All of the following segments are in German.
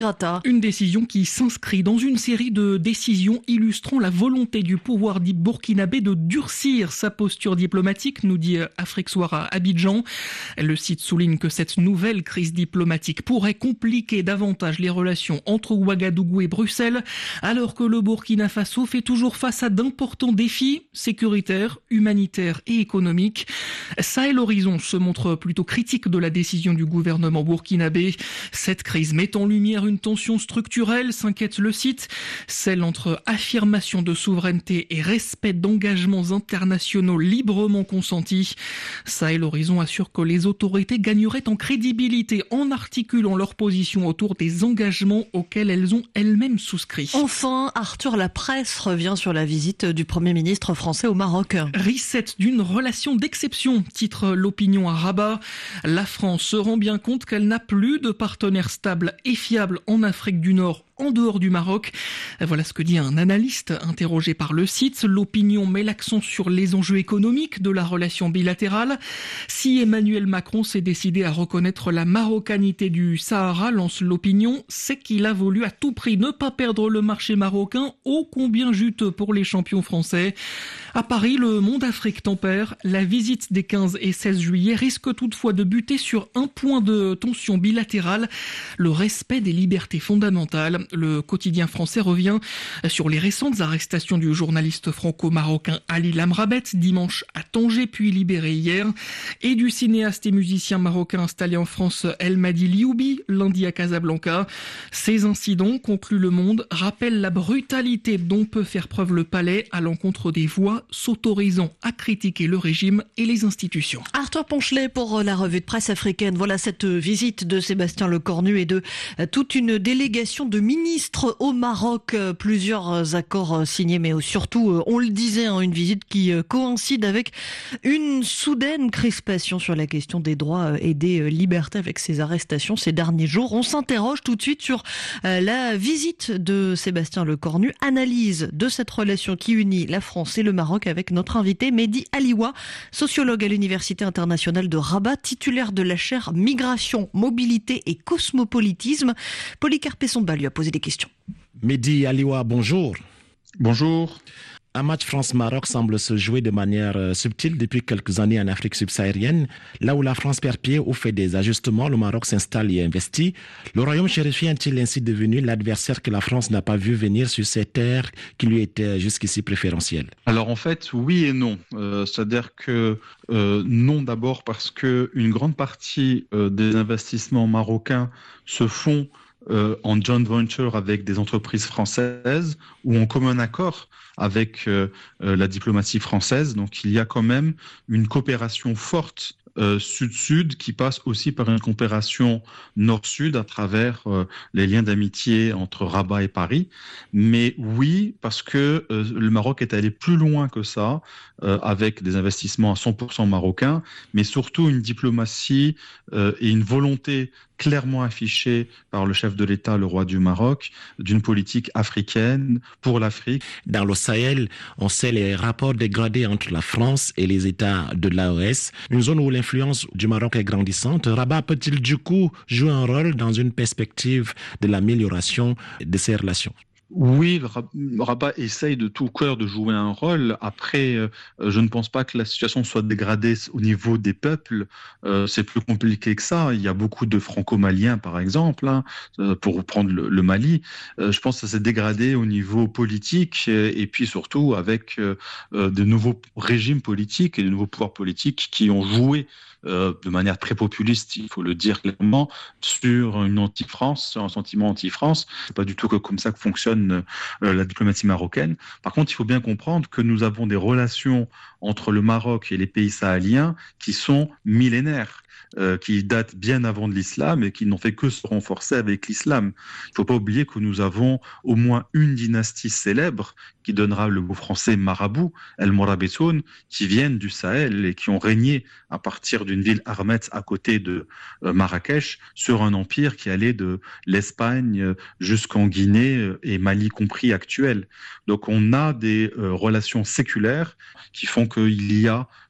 Une décision qui s'inscrit dans une série de décisions illustrant la volonté du pouvoir dit burkinabé de durcir sa posture diplomatique, nous dit Afrique Soir à Abidjan. Le site souligne que cette nouvelle crise diplomatique pourrait compliquer davantage les relations entre Ouagadougou et Bruxelles, alors que le Burkina Faso fait toujours face à d'importants défis sécuritaires, humanitaires et économiques. Sahel Horizon se montre plutôt critique de la décision du gouvernement burkinabé. Cette crise met en lumière une tension structurelle, s'inquiète le site, celle entre affirmation de souveraineté et respect d'engagements internationaux librement consentis. Sahel Horizon assure que les autorités gagneraient en crédibilité en articulant leur position autour des engagements auxquels elles ont elles-mêmes souscrit. Enfin, Arthur, la presse revient sur la visite du Premier ministre français au Maroc. Reset d'une relation d'exception, titre l'opinion à Rabat. La France se rend bien compte qu'elle n'a plus de partenaire stable et fiable en Afrique du Nord, en dehors du Maroc. Voilà ce que dit un analyste interrogé par le site. L'opinion met l'accent sur les enjeux économiques de la relation bilatérale. Si Emmanuel Macron s'est décidé à reconnaître la marocanité du Sahara, lance l'opinion, c'est qu'il a voulu à tout prix ne pas perdre le marché marocain, ô combien juteux pour les champions français. À Paris, le Monde Afrique tempère. La visite des 15 et 16 juillet risque toutefois de buter sur un point de tension bilatérale, le respect des libertés fondamentales. Le quotidien français revient sur les récentes arrestations du journaliste franco-marocain Ali Lamrabet, dimanche à Tanger puis libéré hier, et du cinéaste et musicien marocain installé en France El Madi Lioubi, lundi à Casablanca. Ces incidents, conclut Le Monde, rappellent la brutalité dont peut faire preuve le palais à l'encontre des voix s'autorisant à critiquer le régime et les institutions. Arthur Ponchelet pour la revue de presse africaine. Voilà cette visite de Sébastien Lecornu et de toute une délégation de ministres au Maroc. Plusieurs accords signés, mais surtout, on le disait, une visite qui coïncide avec une soudaine crispation sur la question des droits et des libertés avec ces arrestations ces derniers jours. On s'interroge tout de suite sur la visite de Sébastien Lecornu, analyse de cette relation qui unit la France et le Maroc avec notre invité Mehdi Aliwa, sociologue à l'Université internationale de Rabat, titulaire de la chaire Migration, Mobilité et Cosmopolitisme. Polycarpe Somba lui a posé des questions. Mehdi Aliwa, bonjour. Bonjour. Un match France-Maroc semble se jouer de manière subtile depuis quelques années en Afrique subsaharienne. Là où la France perd pied ou fait des ajustements, le Maroc s'installe et investit. Le royaume chérifien est-il ainsi devenu l'adversaire que la France n'a pas vu venir sur ces terres qui lui étaient jusqu'ici préférentielles? Alors en fait, oui et non. C'est-à-dire que non, d'abord parce que une grande partie des investissements marocains se font en joint venture avec des entreprises françaises ou en commun accord avec la diplomatie française. Donc il y a quand même une coopération forte sud-sud qui passe aussi par une coopération nord-sud à travers les liens d'amitié entre Rabat et Paris. Mais oui, parce que le Maroc est allé plus loin que ça, avec des investissements à 100% marocains, mais surtout une diplomatie et une volonté clairement affichée par le chef de l'État, le roi du Maroc, d'une politique africaine pour l'Afrique. Dans le Sahel, on sait les rapports dégradés entre la France et les États de l'AES, une zone où l'influence du Maroc est grandissante. Rabat peut-il du coup jouer un rôle dans une perspective de l'amélioration de ces relations? Oui, Rabat essaye de tout cœur de jouer un rôle. Après, je ne pense pas que la situation soit dégradée au niveau des peuples. C'est plus compliqué que ça. Il y a beaucoup de franco-maliens, par exemple, pour reprendre le Mali. Je pense que ça s'est dégradé au niveau politique et puis surtout avec de nouveaux régimes politiques et de nouveaux pouvoirs politiques qui ont joué de manière très populiste, il faut le dire clairement, sur une anti-France, sur un sentiment anti-France. C'est pas du tout comme ça que fonctionne la diplomatie marocaine. Par contre, il faut bien comprendre que nous avons des relations entre le Maroc et les pays sahéliens qui sont millénaires, qui datent bien avant de l'islam et qui n'ont fait que se renforcer avec l'islam. Il ne faut pas oublier que nous avons au moins une dynastie célèbre qui donnera le mot français marabout, El Morabitoun, qui viennent du Sahel et qui ont régné à partir d'une ville Armet à côté de Marrakech sur un empire qui allait de l'Espagne jusqu'en Guinée et Mali compris actuel. Donc on a des relations séculaires qui font qu'il y a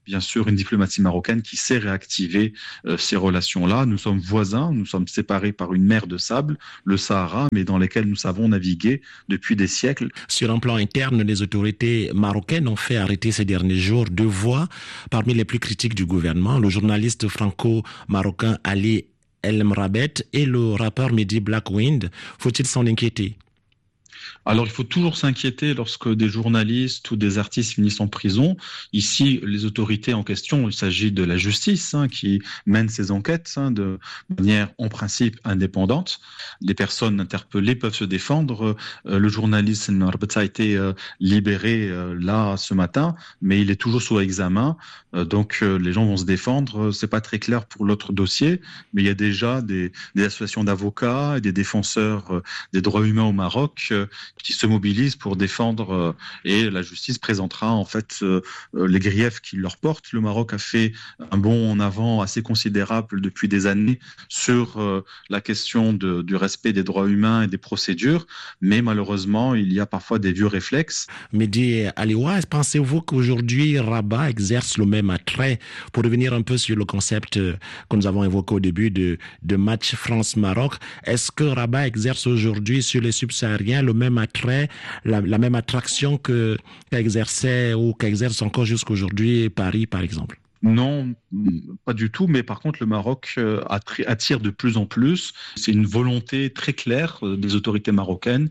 bien sûr une diplomatie marocaine qui sait réactiver ces relations-là. Nous sommes voisins, nous sommes séparés par une mer de sable, le Sahara, mais dans lesquels nous savons naviguer depuis des siècles. Sur un plan interne, les autorités marocaines ont fait arrêter ces derniers jours 2 voix parmi les plus critiques du gouvernement, le journaliste franco-marocain Ali El Mrabet et le rappeur Mehdi Blackwind. Faut-il s'en inquiéter ? Alors, il faut toujours s'inquiéter lorsque des journalistes ou des artistes finissent en prison. Ici, les autorités en question, il s'agit de la justice qui mène ces enquêtes de manière, en principe, indépendante. Les personnes interpellées peuvent se défendre. Le journaliste Marbet a été libéré là ce matin, mais il est toujours sous examen. Donc, les gens vont se défendre. C'est pas très clair pour l'autre dossier, mais il y a déjà des associations d'avocats et des défenseurs des droits humains au Maroc qui se mobilisent pour défendre et la justice présentera en fait les griefs qu'ils leur portent. Le Maroc a fait un bond en avant assez considérable depuis des années sur la question du respect des droits humains et des procédures, mais malheureusement, il y a parfois des vieux réflexes. Mehdi Aliwa, pensez-vous qu'aujourd'hui Rabat exerce le même attrait, pour revenir un peu sur le concept que nous avons évoqué au début de match France-Maroc, est-ce que Rabat exerce aujourd'hui sur les subsahariens le même attrait, la même attraction qu'exerçait ou qu'exerce encore jusqu'aujourd'hui Paris, par exemple? Non, pas du tout, mais par contre le Maroc attire de plus en plus. C'est une volonté très claire des autorités marocaines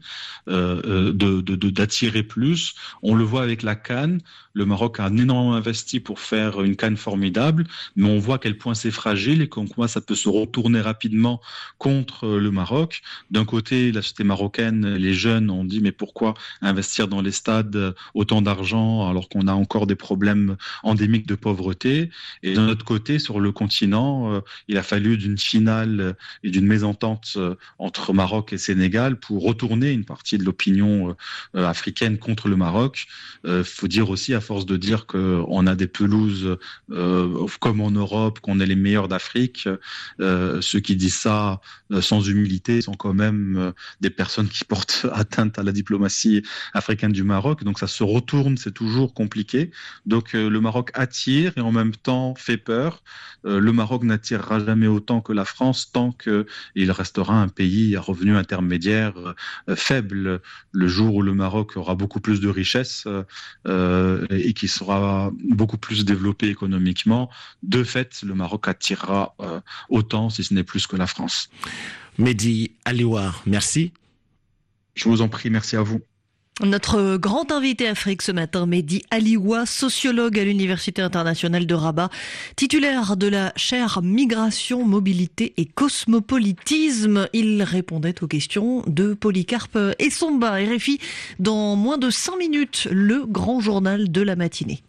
d'attirer plus. On le voit avec la CAN. Le Maroc a énormément investi pour faire une CAN formidable, mais on voit à quel point c'est fragile et comment ça peut se retourner rapidement contre le Maroc. D'un côté, la société marocaine, les jeunes ont dit mais pourquoi investir dans les stades autant d'argent alors qu'on a encore des problèmes endémiques de pauvreté? Et d'un autre côté, sur le continent, il a fallu d'une finale et d'une mésentente entre Maroc et Sénégal pour retourner une partie de l'opinion africaine contre le Maroc. Faut dire aussi, à force de dire qu'on a des pelouses comme en Europe, qu'on est les meilleurs d'Afrique, ceux qui disent ça sans humilité sont quand même des personnes qui portent atteinte à la diplomatie africaine du Maroc. Donc ça se retourne, c'est toujours compliqué. Donc le Maroc attire et en même temps fait peur. Le Maroc n'attirera jamais autant que la France tant qu'il restera un pays à revenu intermédiaire faible. Le jour où le Maroc aura beaucoup plus de richesses et qui sera beaucoup plus développé économiquement, de fait, le Maroc attirera autant, si ce n'est plus que la France. Mehdi Aliwa, merci. Je vous en prie, merci à vous. Notre grand invité Afrique ce matin, Mehdi Aliwa, sociologue à l'Université internationale de Rabat, titulaire de la chaire Migration, Mobilité et Cosmopolitisme. Il répondait aux questions de Polycarpe Essomba. RFI, dans moins de 5 minutes, le grand journal de la matinée.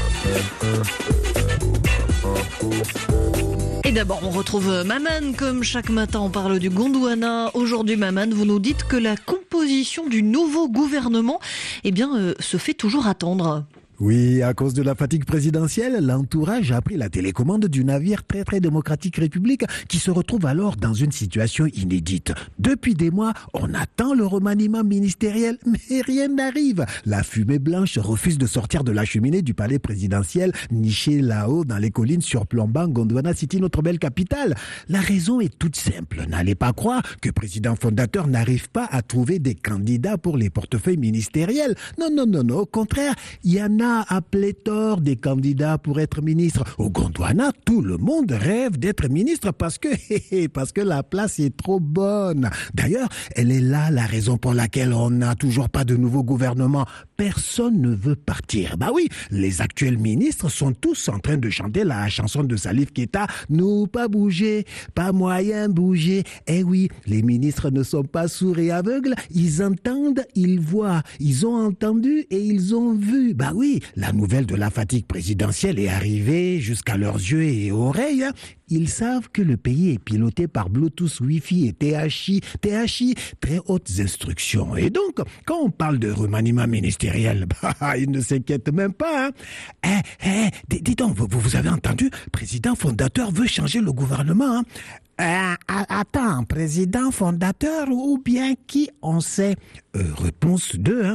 Et d'abord, on retrouve Maman. Comme chaque matin, on parle du Gondwana. Aujourd'hui, Maman, vous nous dites que la composition du nouveau gouvernement, se fait toujours attendre. Oui, à cause de la fatigue présidentielle, l'entourage a pris la télécommande du navire très démocratique République qui se retrouve alors dans une situation inédite. Depuis des mois, on attend le remaniement ministériel, mais rien n'arrive. La fumée blanche refuse de sortir de la cheminée du palais présidentiel, niché là-haut dans les collines surplombant Gondwana City, notre belle capitale. La raison est toute simple. N'allez pas croire que le président fondateur n'arrive pas à trouver des candidats pour les portefeuilles ministériels. Non. Au contraire, il y en a à pléthore des candidats pour être ministre. Au Gondwana, tout le monde rêve d'être ministre parce que la place est trop bonne. D'ailleurs, elle est là la raison pour laquelle on n'a toujours pas de nouveau gouvernement. Personne ne veut partir. Bah oui, les actuels ministres sont tous en train de chanter la chanson de Salif Keita. Nous pas bouger, pas moyen bouger. Eh oui, les ministres ne sont pas sourds et aveugles. Ils entendent, ils voient. Ils ont entendu et ils ont vu. Bah oui, la nouvelle de la fatigue présidentielle est arrivée jusqu'à leurs yeux et oreilles. Ils savent que le pays est piloté par Bluetooth, Wi-Fi et THI, très hautes instructions. Et donc, quand on parle de remaniement ministériel, ils ne s'inquiètent même pas. Dis donc, vous avez entendu, le président fondateur veut changer le gouvernement. Attends, président fondateur ou bien qui, on sait? Réponse 2.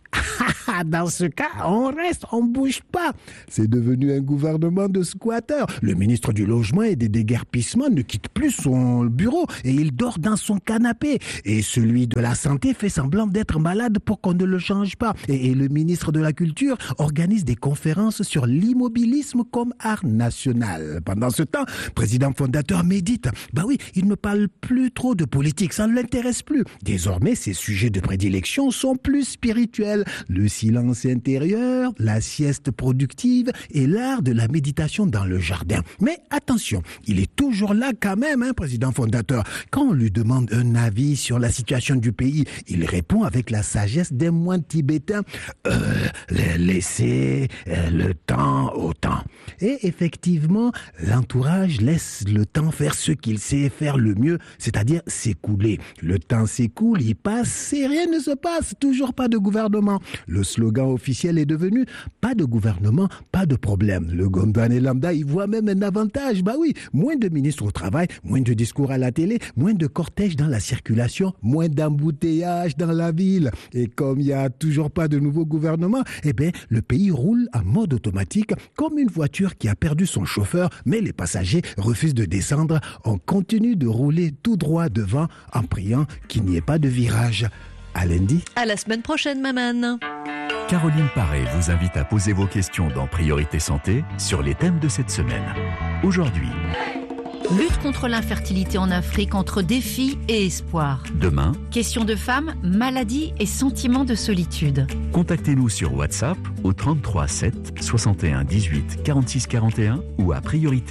Dans ce cas, on reste, on bouge pas. C'est devenu un gouvernement de squatteurs. Le ministre du Logement et des Déguerpissements ne quitte plus son bureau et il dort dans son canapé. Et celui de la Santé fait semblant d'être malade pour qu'on ne le change pas. Et le ministre de la Culture organise des conférences sur l'immobilisme comme art national. Pendant ce temps, président fondateur médite. Oui, il ne parle plus trop de politique, ça ne l'intéresse plus. Désormais, ses sujets de prédilection sont plus spirituels. Le silence intérieur, la sieste productive et l'art de la méditation dans le jardin. Mais attention, il est toujours là quand même, président fondateur. Quand on lui demande un avis sur la situation du pays, il répond avec la sagesse d'un moine tibétain. Laissez le temps au temps. Et effectivement, l'entourage laisse le temps faire ce qu'il sait faire le mieux, c'est-à-dire s'écouler. Le temps s'écoule, il passe et rien ne se passe. Toujours pas de gouvernement. Le slogan officiel est devenu « Pas de gouvernement, pas de problème ». Le Gondwana lambda y voit même un avantage. Oui, moins de ministres au travail, moins de discours à la télé, moins de cortèges dans la circulation, moins d'embouteillages dans la ville. Et comme il n'y a toujours pas de nouveau gouvernement, le pays roule en mode automatique comme une voiture qui a perdu son chauffeur, mais les passagers refusent de descendre. On continue de rouler tout droit devant en priant qu'il n'y ait pas de virage. À lundi. À la semaine prochaine, Maman. Caroline Paré vous invite à poser vos questions dans Priorité Santé sur les thèmes de cette semaine. Aujourd'hui, lutte contre l'infertilité en Afrique entre défis et espoir. Demain, questions de femmes, maladies et sentiments de solitude. Contactez-nous sur WhatsApp au 33 7 61 18 46 41 ou à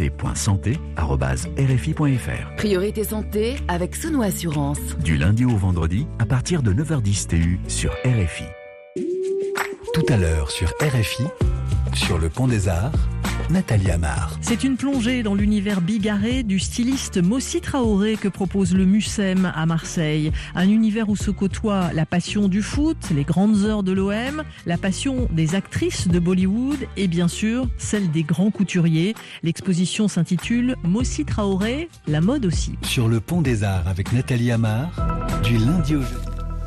priorité.santé@rfi.fr. Priorité Santé avec Souno Assurance. Du lundi au vendredi à partir de 9h10 TU sur RFI. Tout à l'heure sur RFI, sur le Pont des Arts, Nathalie Amar. C'est une plongée dans l'univers bigarré du styliste Mossi Traoré que propose le Mucem à Marseille. Un univers où se côtoient la passion du foot, les grandes heures de l'OM, la passion des actrices de Bollywood et bien sûr celle des grands couturiers. L'exposition s'intitule Mossi Traoré, la mode aussi. Sur le Pont des Arts avec Nathalie Amar, du lundi au jeudi.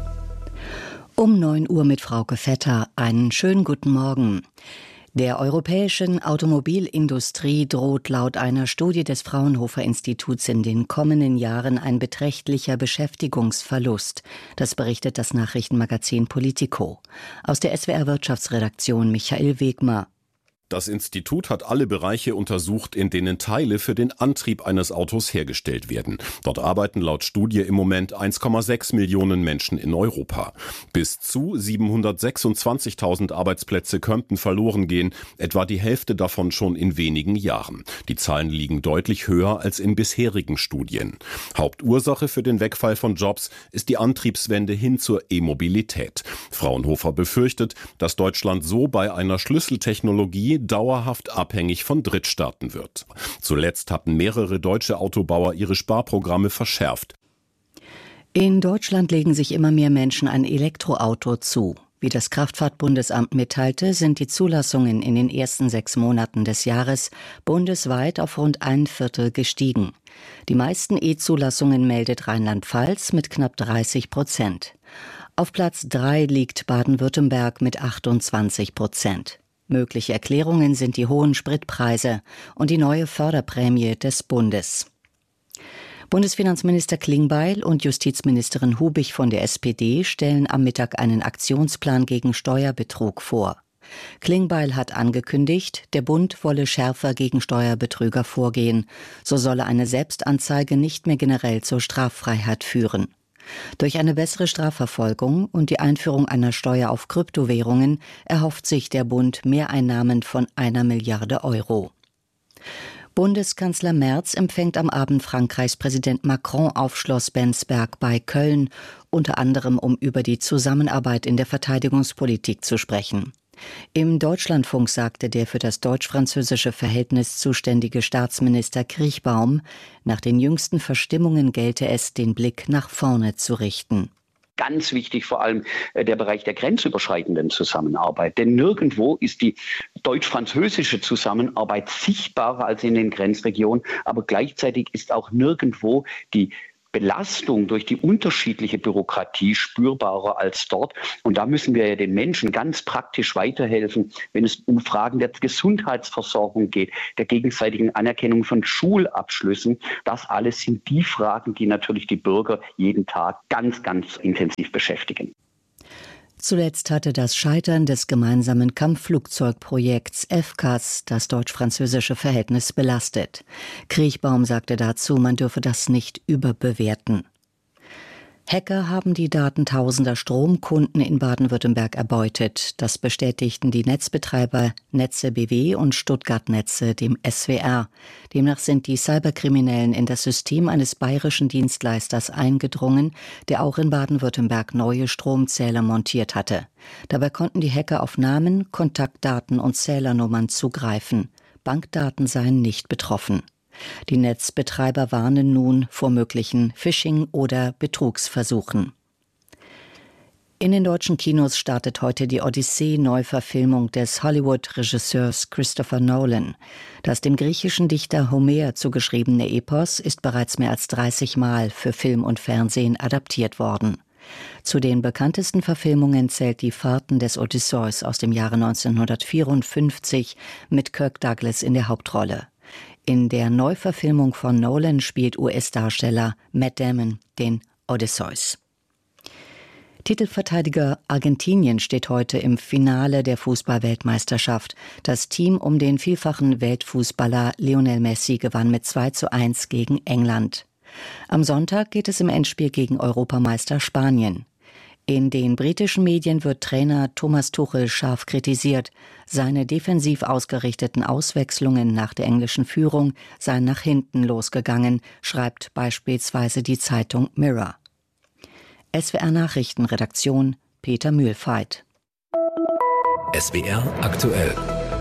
9 Uhr mit Frauke Vetter. Einen schönen guten Morgen. Der europäischen Automobilindustrie droht laut einer Studie des Fraunhofer Instituts in den kommenden Jahren ein beträchtlicher Beschäftigungsverlust. Das berichtet das Nachrichtenmagazin Politico. Aus der SWR-Wirtschaftsredaktion Michael Wegmer. Das Institut hat alle Bereiche untersucht, in denen Teile für den Antrieb eines Autos hergestellt werden. Dort arbeiten laut Studie im Moment 1,6 Millionen Menschen in Europa. Bis zu 726.000 Arbeitsplätze könnten verloren gehen, etwa die Hälfte davon schon in wenigen Jahren. Die Zahlen liegen deutlich höher als in bisherigen Studien. Hauptursache für den Wegfall von Jobs ist die Antriebswende hin zur E-Mobilität. Fraunhofer befürchtet, dass Deutschland so bei einer Schlüsseltechnologie dauerhaft abhängig von Drittstaaten wird. Zuletzt hatten mehrere deutsche Autobauer ihre Sparprogramme verschärft. In Deutschland legen sich immer mehr Menschen ein Elektroauto zu. Wie das Kraftfahrtbundesamt mitteilte, sind die Zulassungen in den ersten 6 Monaten des Jahres bundesweit auf rund 1/4 gestiegen. Die meisten E-Zulassungen meldet Rheinland-Pfalz mit knapp 30%. Auf Platz 3 liegt Baden-Württemberg mit 28%. Mögliche Erklärungen sind die hohen Spritpreise und die neue Förderprämie des Bundes. Bundesfinanzminister Klingbeil und Justizministerin Hubig von der SPD stellen am Mittag einen Aktionsplan gegen Steuerbetrug vor. Klingbeil hat angekündigt, der Bund wolle schärfer gegen Steuerbetrüger vorgehen. So solle eine Selbstanzeige nicht mehr generell zur Straffreiheit führen. Durch eine bessere Strafverfolgung und die Einführung einer Steuer auf Kryptowährungen erhofft sich der Bund Mehreinnahmen von 1 Milliarde Euro. Bundeskanzler Merz empfängt am Abend Frankreichs Präsident Macron auf Schloss Bensberg bei Köln, unter anderem um über die Zusammenarbeit in der Verteidigungspolitik zu sprechen. Im Deutschlandfunk sagte der für das deutsch-französische Verhältnis zuständige Staatsminister Kriechbaum, nach den jüngsten Verstimmungen gelte es, den Blick nach vorne zu richten. Ganz wichtig vor allem der Bereich der grenzüberschreitenden Zusammenarbeit. Denn nirgendwo ist die deutsch-französische Zusammenarbeit sichtbarer als in den Grenzregionen. Aber gleichzeitig ist auch nirgendwo die Belastung durch die unterschiedliche Bürokratie spürbarer als dort. Und da müssen wir ja den Menschen ganz praktisch weiterhelfen, wenn es um Fragen der Gesundheitsversorgung geht, der gegenseitigen Anerkennung von Schulabschlüssen. Das alles sind die Fragen, die natürlich die Bürger jeden Tag ganz, ganz intensiv beschäftigen. Zuletzt hatte das Scheitern des gemeinsamen Kampfflugzeugprojekts FCAS das deutsch-französische Verhältnis belastet. Kriechbaum sagte dazu, man dürfe das nicht überbewerten. Hacker haben die Daten tausender Stromkunden in Baden-Württemberg erbeutet. Das bestätigten die Netzbetreiber Netze BW und Stuttgart Netze dem SWR. Demnach sind die Cyberkriminellen in das System eines bayerischen Dienstleisters eingedrungen, der auch in Baden-Württemberg neue Stromzähler montiert hatte. Dabei konnten die Hacker auf Namen, Kontaktdaten und Zählernummern zugreifen. Bankdaten seien nicht betroffen. Die Netzbetreiber warnen nun vor möglichen Phishing- oder Betrugsversuchen. In den deutschen Kinos startet heute die Odyssee-Neuverfilmung des Hollywood-Regisseurs Christopher Nolan. Das dem griechischen Dichter Homer zugeschriebene Epos ist bereits mehr als 30 Mal für Film und Fernsehen adaptiert worden. Zu den bekanntesten Verfilmungen zählt die Fahrten des Odysseus aus dem Jahre 1954 mit Kirk Douglas in der Hauptrolle. In der Neuverfilmung von Nolan spielt US-Darsteller Matt Damon den Odysseus. Titelverteidiger Argentinien steht heute im Finale der Fußball-Weltmeisterschaft. Das Team um den vielfachen Weltfußballer Lionel Messi gewann mit 2:1 gegen England. Am Sonntag geht es im Endspiel gegen Europameister Spanien. In den britischen Medien wird Trainer Thomas Tuchel scharf kritisiert. Seine defensiv ausgerichteten Auswechslungen nach der englischen Führung seien nach hinten losgegangen, schreibt beispielsweise die Zeitung Mirror. SWR Nachrichtenredaktion Peter Mühlfeit. SWR aktuell.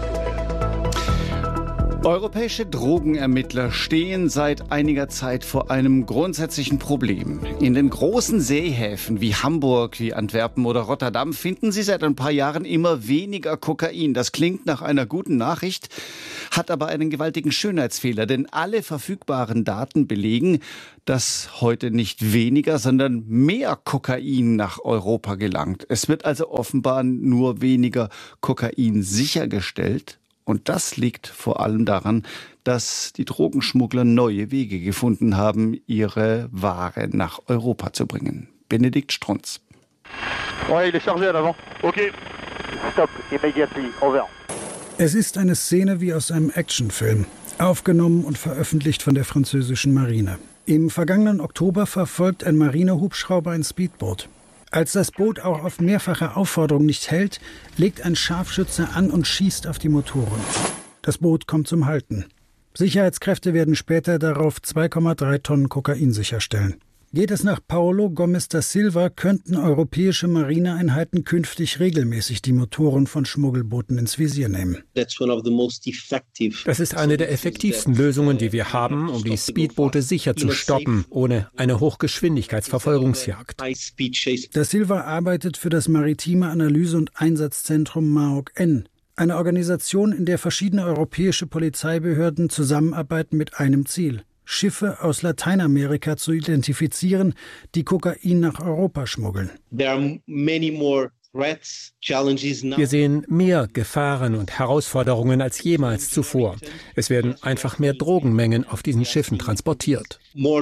Europäische Drogenermittler stehen seit einiger Zeit vor einem grundsätzlichen Problem. In den großen Seehäfen wie Hamburg, wie Antwerpen oder Rotterdam finden sie seit ein paar Jahren immer weniger Kokain. Das klingt nach einer guten Nachricht, hat aber einen gewaltigen Schönheitsfehler, denn alle verfügbaren Daten belegen, dass heute nicht weniger, sondern mehr Kokain nach Europa gelangt. Es wird also offenbar nur weniger Kokain sichergestellt. Und das liegt vor allem daran, dass die Drogenschmuggler neue Wege gefunden haben, ihre Ware nach Europa zu bringen. Benedikt Strunz. Es ist eine Szene wie aus einem Actionfilm, aufgenommen und veröffentlicht von der französischen Marine. Im vergangenen Oktober verfolgt ein Marinehubschrauber ein Speedboot. Als das Boot auch auf mehrfache Aufforderung nicht hält, legt ein Scharfschütze an und schießt auf die Motoren. Das Boot kommt zum Halten. Sicherheitskräfte werden später darauf 2,3 Tonnen Kokain sicherstellen. Geht es nach Paulo Gomes da Silva, könnten europäische Marineeinheiten künftig regelmäßig die Motoren von Schmuggelbooten ins Visier nehmen. Das ist eine der effektivsten Lösungen, die wir haben, um die Speedboote sicher zu stoppen, ohne eine Hochgeschwindigkeitsverfolgungsjagd. Da Silva arbeitet für das Maritime Analyse- und Einsatzzentrum MAOC-N, eine Organisation, in der verschiedene europäische Polizeibehörden zusammenarbeiten mit einem Ziel: Schiffe aus Lateinamerika zu identifizieren, die Kokain nach Europa schmuggeln. Wir sehen mehr Gefahren und Herausforderungen als jemals zuvor. Es werden einfach mehr Drogenmengen auf diesen Schiffen transportiert.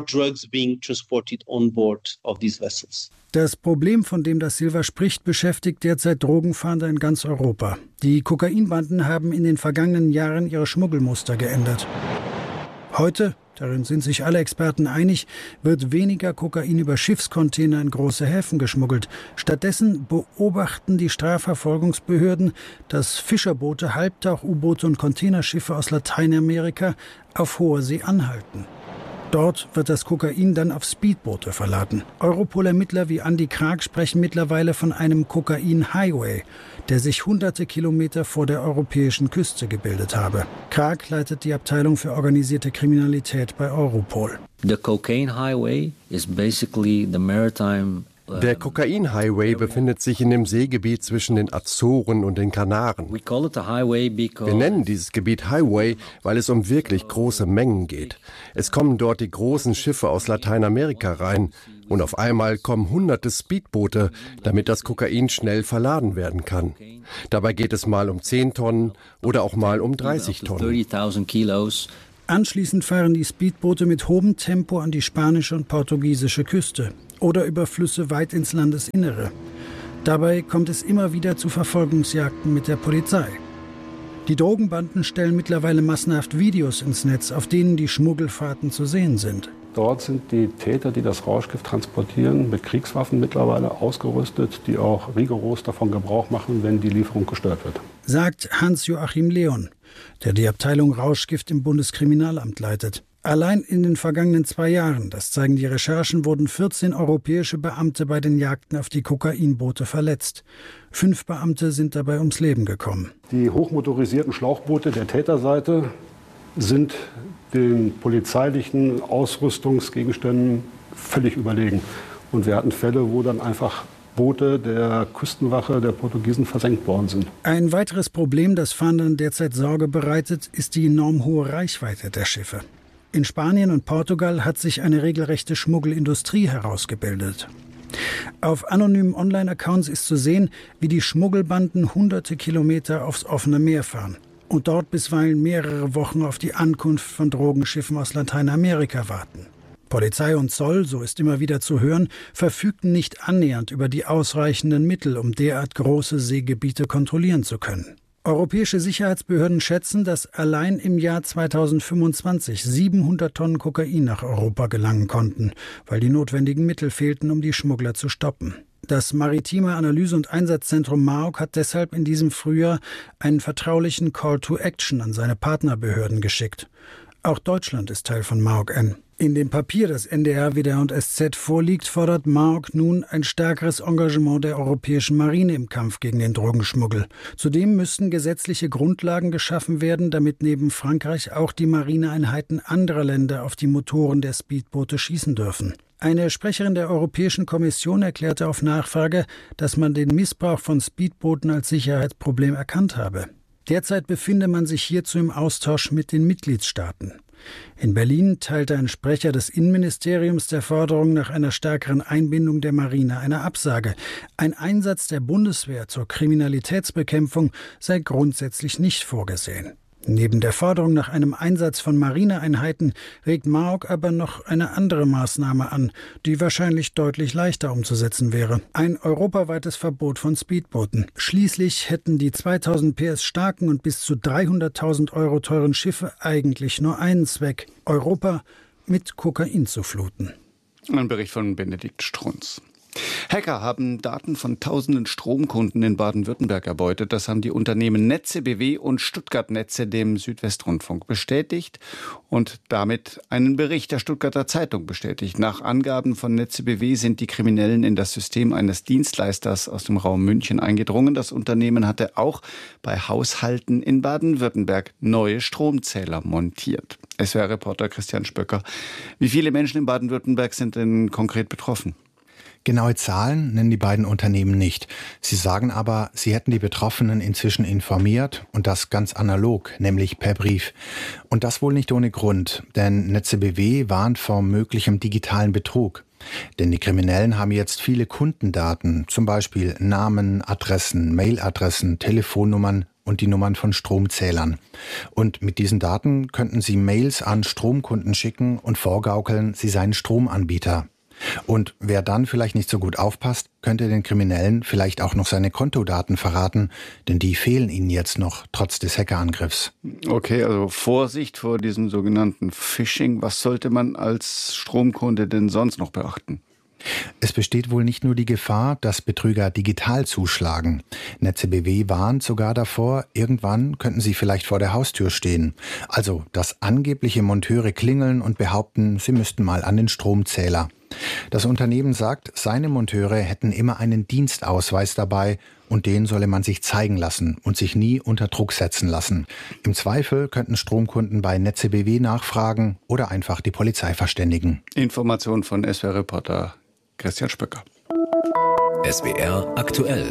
Das Problem, von dem da Silva spricht, beschäftigt derzeit Drogenfahnder in ganz Europa. Die Kokainbanden haben in den vergangenen Jahren ihre Schmuggelmuster geändert. Heute, darin sind sich alle Experten einig, wird weniger Kokain über Schiffscontainer in große Häfen geschmuggelt. Stattdessen beobachten die Strafverfolgungsbehörden, dass Fischerboote, Halbtauch-U-Boote und Containerschiffe aus Lateinamerika auf hoher See anhalten. Dort wird das Kokain dann auf Speedboote verladen. Europol-Ermittler wie Andi Krag sprechen mittlerweile von einem Kokain-Highway, der sich hunderte Kilometer vor der europäischen Küste gebildet habe. Krag leitet die Abteilung für organisierte Kriminalität bei Europol. The cocaine highway is basically the maritime Der Kokain-Highway befindet sich in dem Seegebiet zwischen den Azoren und den Kanaren. Wir nennen dieses Gebiet Highway, weil es um wirklich große Mengen geht. Es kommen dort die großen Schiffe aus Lateinamerika rein. Und auf einmal kommen hunderte Speedboote, damit das Kokain schnell verladen werden kann. Dabei geht es mal um 10 Tonnen oder auch mal um 30 Tonnen. Anschließend fahren die Speedboote mit hohem Tempo an die spanische und portugiesische Küste oder über Flüsse weit ins Landesinnere. Dabei kommt es immer wieder zu Verfolgungsjagden mit der Polizei. Die Drogenbanden stellen mittlerweile massenhaft Videos ins Netz, auf denen die Schmuggelfahrten zu sehen sind. Dort sind die Täter, die das Rauschgift transportieren, mit Kriegswaffen mittlerweile ausgerüstet, die auch rigoros davon Gebrauch machen, wenn die Lieferung gestört wird. Sagt Hans-Joachim Leon, der die Abteilung Rauschgift im Bundeskriminalamt leitet. Allein in den vergangenen 2 Jahren, das zeigen die Recherchen, wurden 14 europäische Beamte bei den Jagden auf die Kokainboote verletzt. 5 Beamte sind dabei ums Leben gekommen. Die hochmotorisierten Schlauchboote der Täterseite sind den polizeilichen Ausrüstungsgegenständen völlig überlegen. Und wir hatten Fälle, wo dann einfach Boote der Küstenwache der Portugiesen versenkt worden sind. Ein weiteres Problem, das Fahndern derzeit Sorge bereitet, ist die enorm hohe Reichweite der Schiffe. In Spanien und Portugal hat sich eine regelrechte Schmuggelindustrie herausgebildet. Auf anonymen Online-Accounts ist zu sehen, wie die Schmuggelbanden hunderte Kilometer aufs offene Meer fahren und dort bisweilen mehrere Wochen auf die Ankunft von Drogenschiffen aus Lateinamerika warten. Polizei und Zoll, so ist immer wieder zu hören, verfügten nicht annähernd über die ausreichenden Mittel, um derart große Seegebiete kontrollieren zu können. Europäische Sicherheitsbehörden schätzen, dass allein im Jahr 2025 700 Tonnen Kokain nach Europa gelangen konnten, weil die notwendigen Mittel fehlten, um die Schmuggler zu stoppen. Das Maritime Analyse- und Einsatzzentrum MAROC hat deshalb in diesem Frühjahr einen vertraulichen Call to Action an seine Partnerbehörden geschickt. Auch Deutschland ist Teil von MAROC-N. In dem Papier, das NDR, WDR und SZ vorliegt, fordert MAROC nun ein stärkeres Engagement der europäischen Marine im Kampf gegen den Drogenschmuggel. Zudem müssen gesetzliche Grundlagen geschaffen werden, damit neben Frankreich auch die Marineeinheiten anderer Länder auf die Motoren der Speedboote schießen dürfen. Eine Sprecherin der Europäischen Kommission erklärte auf Nachfrage, dass man den Missbrauch von Speedbooten als Sicherheitsproblem erkannt habe. Derzeit befinde man sich hierzu im Austausch mit den Mitgliedstaaten. In Berlin teilte ein Sprecher des Innenministeriums der Forderung nach einer stärkeren Einbindung der Marine eine Absage. Ein Einsatz der Bundeswehr zur Kriminalitätsbekämpfung sei grundsätzlich nicht vorgesehen. Neben der Forderung nach einem Einsatz von Marineeinheiten regt MAROC aber noch eine andere Maßnahme an, die wahrscheinlich deutlich leichter umzusetzen wäre. Ein europaweites Verbot von Speedbooten. Schließlich hätten die 2000 PS starken und bis zu 300.000 Euro teuren Schiffe eigentlich nur einen Zweck: Europa mit Kokain zu fluten. Ein Bericht von Benedikt Strunz. Hacker haben Daten von tausenden Stromkunden in Baden-Württemberg erbeutet. Das haben die Unternehmen Netze BW und Stuttgart Netze dem Südwestrundfunk bestätigt und damit einen Bericht der Stuttgarter Zeitung bestätigt. Nach Angaben von Netze BW sind die Kriminellen in das System eines Dienstleisters aus dem Raum München eingedrungen. Das Unternehmen hatte auch bei Haushalten in Baden-Württemberg neue Stromzähler montiert. SWR-Reporter Christian Spöcker. Wie viele Menschen in Baden-Württemberg sind denn konkret betroffen? Genaue Zahlen nennen die beiden Unternehmen nicht. Sie sagen aber, sie hätten die Betroffenen inzwischen informiert und das ganz analog, nämlich per Brief. Und das wohl nicht ohne Grund, denn Netze BW warnt vor möglichem digitalen Betrug. Denn die Kriminellen haben jetzt viele Kundendaten, zum Beispiel Namen, Adressen, Mailadressen, Telefonnummern und die Nummern von Stromzählern. Und mit diesen Daten könnten sie Mails an Stromkunden schicken und vorgaukeln, sie seien Stromanbieter. Und wer dann vielleicht nicht so gut aufpasst, könnte den Kriminellen vielleicht auch noch seine Kontodaten verraten, denn die fehlen ihnen jetzt noch, trotz des Hackerangriffs. Okay, also Vorsicht vor diesem sogenannten Phishing. Was sollte man als Stromkunde denn sonst noch beachten? Es besteht wohl nicht nur die Gefahr, dass Betrüger digital zuschlagen. Netze BW warnt sogar davor, irgendwann könnten sie vielleicht vor der Haustür stehen. Also, dass angebliche Monteure klingeln und behaupten, sie müssten mal an den Stromzähler. Das Unternehmen sagt, seine Monteure hätten immer einen Dienstausweis dabei und den solle man sich zeigen lassen und sich nie unter Druck setzen lassen. Im Zweifel könnten Stromkunden bei Netze BW nachfragen oder einfach die Polizei verständigen. Information von SWR-Reporter Christian Spöcker. SWR aktuell.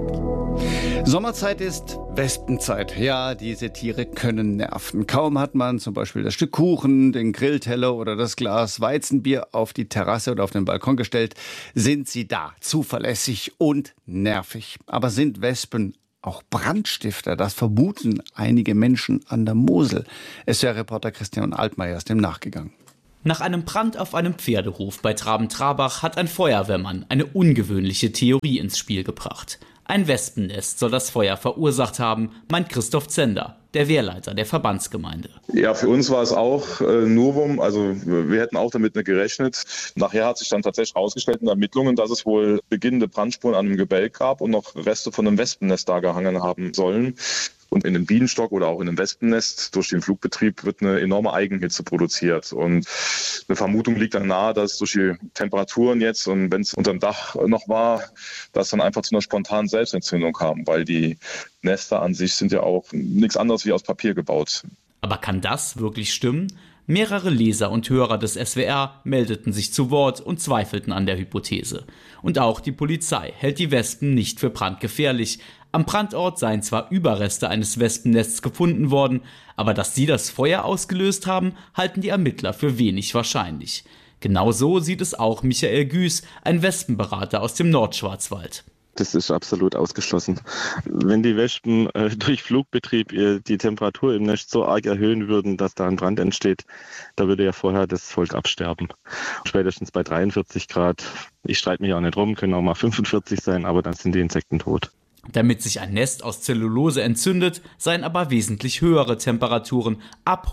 Sommerzeit ist Wespenzeit. Ja, diese Tiere können nerven. Kaum hat man zum Beispiel das Stück Kuchen, den Grillteller oder das Glas Weizenbier auf die Terrasse oder auf den Balkon gestellt, sind sie da, zuverlässig und nervig. Aber sind Wespen auch Brandstifter? Das vermuten einige Menschen an der Mosel. SWR-Reporter Christian Altmaier ist dem nachgegangen. Nach einem Brand auf einem Pferdehof bei Traben-Trabach hat ein Feuerwehrmann eine ungewöhnliche Theorie ins Spiel gebracht. Ein Wespennest soll das Feuer verursacht haben, meint Christoph Zender, der Wehrleiter der Verbandsgemeinde. Ja, für uns war es auch Novum. Also wir hätten auch damit nicht gerechnet. Nachher hat sich dann tatsächlich herausgestellt in Ermittlungen, dass es wohl beginnende Brandspuren an einem Gebälk gab und noch Reste von einem Wespennest da gehangen haben sollen. Und in einem Bienenstock oder auch in einem Wespennest durch den Flugbetrieb wird eine enorme Eigenhitze produziert. Und eine Vermutung liegt dann nahe, dass durch die Temperaturen jetzt und wenn es unterm Dach noch war, dass dann einfach zu einer spontanen Selbstentzündung kam, weil die Nester an sich sind ja auch nichts anderes wie aus Papier gebaut. Aber kann das wirklich stimmen? Mehrere Leser und Hörer des SWR meldeten sich zu Wort und zweifelten an der Hypothese. Und auch die Polizei hält die Wespen nicht für brandgefährlich. Am Brandort seien zwar Überreste eines Wespennests gefunden worden, aber dass sie das Feuer ausgelöst haben, halten die Ermittler für wenig wahrscheinlich. Genauso sieht es auch Michael Güß, ein Wespenberater aus dem Nordschwarzwald. Das ist absolut ausgeschlossen. Wenn die Wespen durch Flugbetrieb die Temperatur im Nest so arg erhöhen würden, dass da ein Brand entsteht, da würde ja vorher das Volk absterben. Spätestens bei 43 Grad, ich streite mich auch nicht rum, können auch mal 45 sein, aber dann sind die Insekten tot. Damit sich ein Nest aus Zellulose entzündet, seien aber wesentlich höhere Temperaturen ab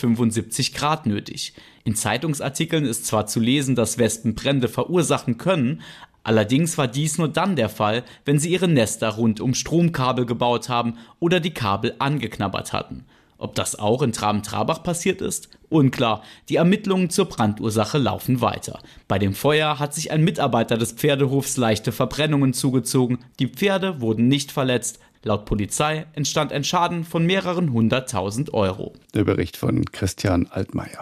175 Grad nötig. In Zeitungsartikeln ist zwar zu lesen, dass Wespen Brände verursachen können, allerdings war dies nur dann der Fall, wenn sie ihre Nester rund um Stromkabel gebaut haben oder die Kabel angeknabbert hatten. Ob das auch in Traben-Trabach passiert ist? Unklar. Die Ermittlungen zur Brandursache laufen weiter. Bei dem Feuer hat sich ein Mitarbeiter des Pferdehofs leichte Verbrennungen zugezogen. Die Pferde wurden nicht verletzt. Laut Polizei entstand ein Schaden von mehreren 100.000 €. Der Bericht von Christian Altmaier.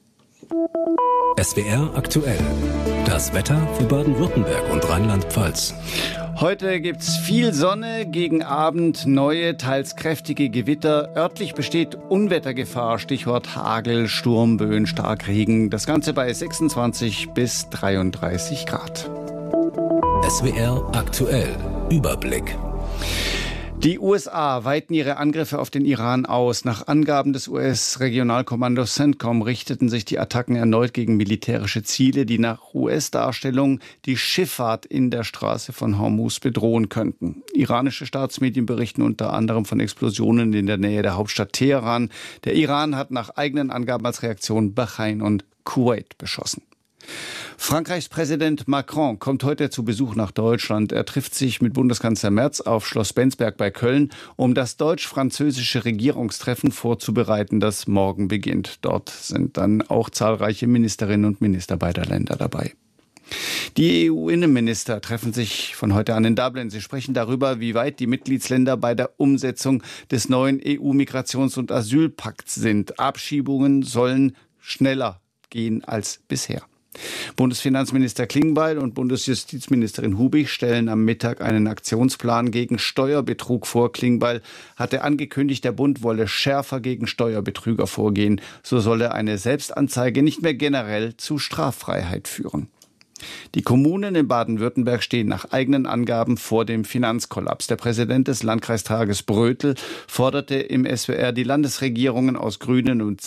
SWR aktuell. Das Wetter für Baden-Württemberg und Rheinland-Pfalz. Heute gibt's viel Sonne, gegen Abend neue, teils kräftige Gewitter. Örtlich besteht Unwettergefahr, Stichwort Hagel, Sturmböen, Starkregen. Das Ganze bei 26 bis 33 Grad. SWR aktuell. Überblick. Die USA weiten ihre Angriffe auf den Iran aus. Nach Angaben des US-Regionalkommandos CENTCOM richteten sich die Attacken erneut gegen militärische Ziele, die nach US-Darstellung die Schifffahrt in der Straße von Hormuz bedrohen könnten. Iranische Staatsmedien berichten unter anderem von Explosionen in der Nähe der Hauptstadt Teheran. Der Iran hat nach eigenen Angaben als Reaktion Bahrain und Kuwait beschossen. Frankreichs Präsident Macron kommt heute zu Besuch nach Deutschland. Er trifft sich mit Bundeskanzler Merz auf Schloss Bensberg bei Köln, um das deutsch-französische Regierungstreffen vorzubereiten, das morgen beginnt. Dort sind dann auch zahlreiche Ministerinnen und Minister beider Länder dabei. Die EU-Innenminister treffen sich von heute an in Dublin. Sie sprechen darüber, wie weit die Mitgliedsländer bei der Umsetzung des neuen EU-Migrations- und Asylpakts sind. Abschiebungen sollen schneller gehen als bisher. Bundesfinanzminister Klingbeil und Bundesjustizministerin Hubig stellen am Mittag einen Aktionsplan gegen Steuerbetrug vor. Klingbeil hatte angekündigt, der Bund wolle schärfer gegen Steuerbetrüger vorgehen. So solle eine Selbstanzeige nicht mehr generell zu Straffreiheit führen. Die Kommunen in Baden-Württemberg stehen nach eigenen Angaben vor dem Finanzkollaps. Der Präsident des Landkreistages Brötel forderte im SWR, die Landesregierung aus Grünen und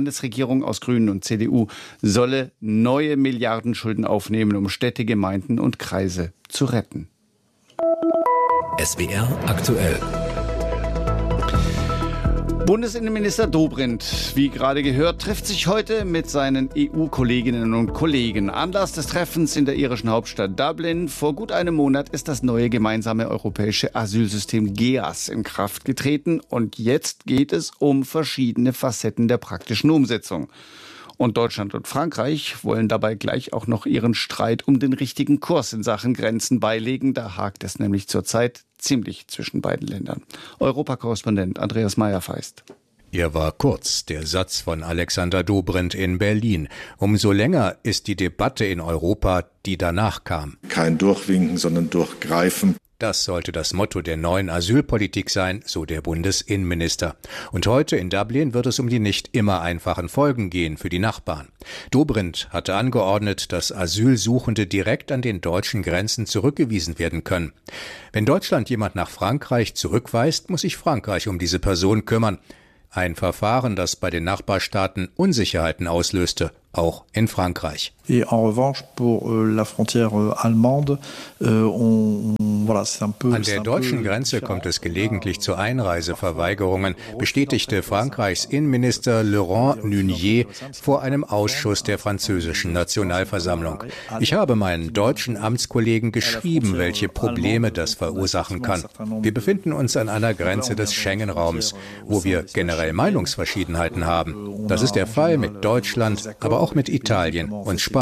CDU solle neue Milliardenschulden aufnehmen, um Städte, Gemeinden und Kreise zu retten. SWR aktuell. Bundesinnenminister Dobrindt, wie gerade gehört, trifft sich heute mit seinen EU-Kolleginnen und Kollegen. Anlass des Treffens in der irischen Hauptstadt Dublin. Vor gut einem Monat ist das neue gemeinsame europäische Asylsystem GEAS in Kraft getreten. Und jetzt geht es um verschiedene Facetten der praktischen Umsetzung. Und Deutschland und Frankreich wollen dabei gleich auch noch ihren Streit um den richtigen Kurs in Sachen Grenzen beilegen. Da hakt es nämlich zurzeit ziemlich zwischen beiden Ländern. Europakorrespondent Andreas Meyer-Feist. Er war kurz, der Satz von Alexander Dobrindt in Berlin. Umso länger ist die Debatte in Europa, die danach kam. Kein Durchwinken, sondern Durchgreifen. Das sollte das Motto der neuen Asylpolitik sein, so der Bundesinnenminister. Und heute in Dublin wird es um die nicht immer einfachen Folgen gehen für die Nachbarn. Dobrindt hatte angeordnet, dass Asylsuchende direkt an den deutschen Grenzen zurückgewiesen werden können. Wenn Deutschland jemand nach Frankreich zurückweist, muss sich Frankreich um diese Person kümmern. Ein Verfahren, das bei den Nachbarstaaten Unsicherheiten auslöste, auch in Frankreich. Et en revanche, pour la frontière allemande, An der deutschen Grenze kommt es gelegentlich zu Einreiseverweigerungen, bestätigte Frankreichs Innenminister Laurent Nunez vor einem Ausschuss der französischen Nationalversammlung. Ich habe meinen deutschen Amtskollegen geschrieben, welche Probleme das verursachen kann. Wir befinden uns an einer Grenze des Schengen-Raums, wo wir generell Meinungsverschiedenheiten haben. Das ist der Fall mit Deutschland, aber auch mit Italien und Spanien.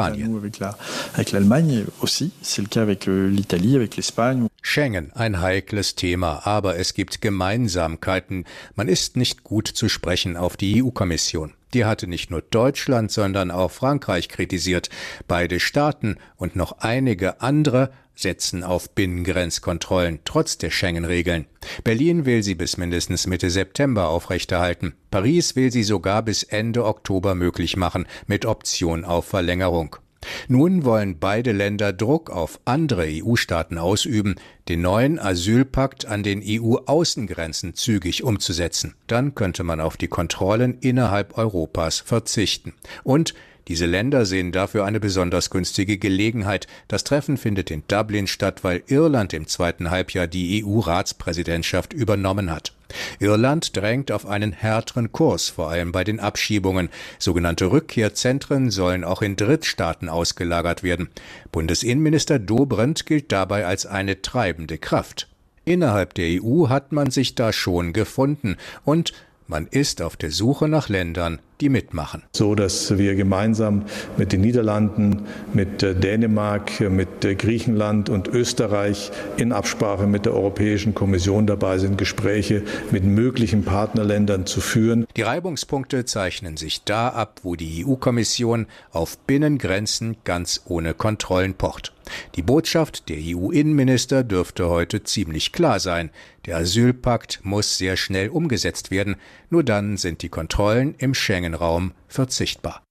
Schengen, ein heikles Thema, aber es gibt Gemeinsamkeiten. Man ist nicht gut zu sprechen auf die EU-Kommission. Die hatte nicht nur Deutschland, sondern auch Frankreich kritisiert. Beide Staaten und noch einige andere setzen auf Binnengrenzkontrollen, trotz der Schengen-Regeln. Berlin will sie bis mindestens Mitte September aufrechterhalten. Paris will sie sogar bis Ende Oktober möglich machen, mit Option auf Verlängerung. Nun wollen beide Länder Druck auf andere EU-Staaten ausüben, den neuen Asylpakt an den EU-Außengrenzen zügig umzusetzen. Dann könnte man auf die Kontrollen innerhalb Europas verzichten. Und diese Länder sehen dafür eine besonders günstige Gelegenheit. Das Treffen findet in Dublin statt, weil Irland im zweiten Halbjahr die EU-Ratspräsidentschaft übernommen hat. Irland drängt auf einen härteren Kurs, vor allem bei den Abschiebungen. Sogenannte Rückkehrzentren sollen auch in Drittstaaten ausgelagert werden. Bundesinnenminister Dobrindt gilt dabei als eine treibende Kraft. Innerhalb der EU hat man sich da schon gefunden und man ist auf der Suche nach Ländern, die mitmachen. So, dass wir gemeinsam mit den Niederlanden, mit Dänemark, mit Griechenland und Österreich in Absprache mit der Europäischen Kommission dabei sind, Gespräche mit möglichen Partnerländern zu führen. Die Reibungspunkte zeichnen sich da ab, wo die EU-Kommission auf Binnengrenzen ganz ohne Kontrollen pocht. Die Botschaft der EU-Innenminister dürfte heute ziemlich klar sein. Der Asylpakt muss sehr schnell umgesetzt werden. Nur dann sind die Kontrollen im Schengen-Raum verzichtbar.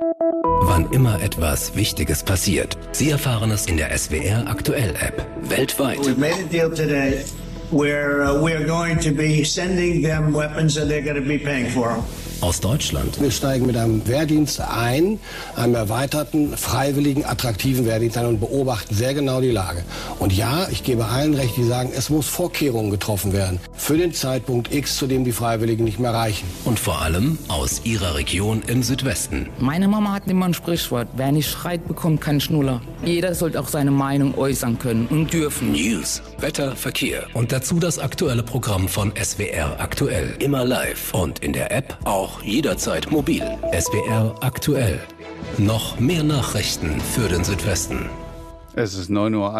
Wann immer etwas Wichtiges passiert, Sie erfahren es in der SWR Aktuell App. Weltweit. We made a deal today where we're going to be sending them weapons and they're going to be paying for them. Aus Deutschland. Wir steigen mit einem Wehrdienst ein, einem erweiterten, freiwilligen, attraktiven Wehrdienst ein und beobachten sehr genau die Lage. Und ja, ich gebe allen recht, die sagen, es muss Vorkehrungen getroffen werden für den Zeitpunkt X, zu dem die Freiwilligen nicht mehr reichen. Und vor allem aus Ihrer Region im Südwesten. Meine Mama hat immer ein Sprichwort, wer nicht schreit, bekommt keinen Schnuller. Jeder sollte auch seine Meinung äußern können und dürfen. News, Wetter, Verkehr und dazu das aktuelle Programm von SWR Aktuell. Immer live und in der App auch jederzeit mobil. SWR Aktuell. Noch mehr Nachrichten für den Südwesten. Es ist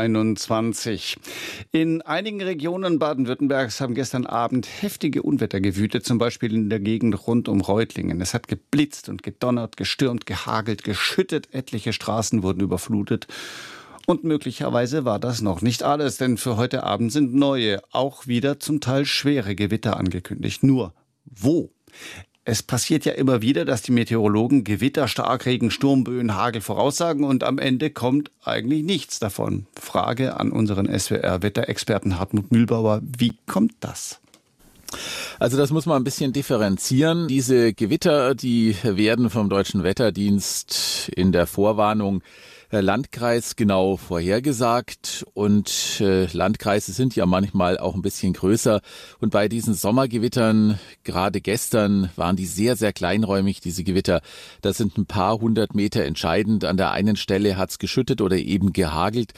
9:21 Uhr. In einigen Regionen Baden-Württembergs haben gestern Abend heftige Unwetter gewütet, zum Beispiel in der Gegend rund um Reutlingen. Es hat geblitzt und gedonnert, gestürmt, gehagelt, geschüttet. Etliche Straßen wurden überflutet. Und möglicherweise war das noch nicht alles, denn für heute Abend sind neue, auch wieder zum Teil schwere Gewitter angekündigt. Nur wo? Es passiert ja immer wieder, dass die Meteorologen Gewitter, Starkregen, Sturmböen, Hagel voraussagen und am Ende kommt eigentlich nichts davon. Frage an unseren SWR-Wetterexperten Hartmut Mühlbauer, wie kommt das? Also das muss man ein bisschen differenzieren. Diese Gewitter, die werden vom Deutschen Wetterdienst in der Vorwarnung landkreisgenau vorhergesagt und Landkreise sind ja manchmal auch ein bisschen größer und bei diesen Sommergewittern, gerade gestern, waren die sehr, sehr kleinräumig, diese Gewitter. Das sind ein paar hundert Meter entscheidend. An der einen Stelle hat's geschüttet oder eben gehagelt.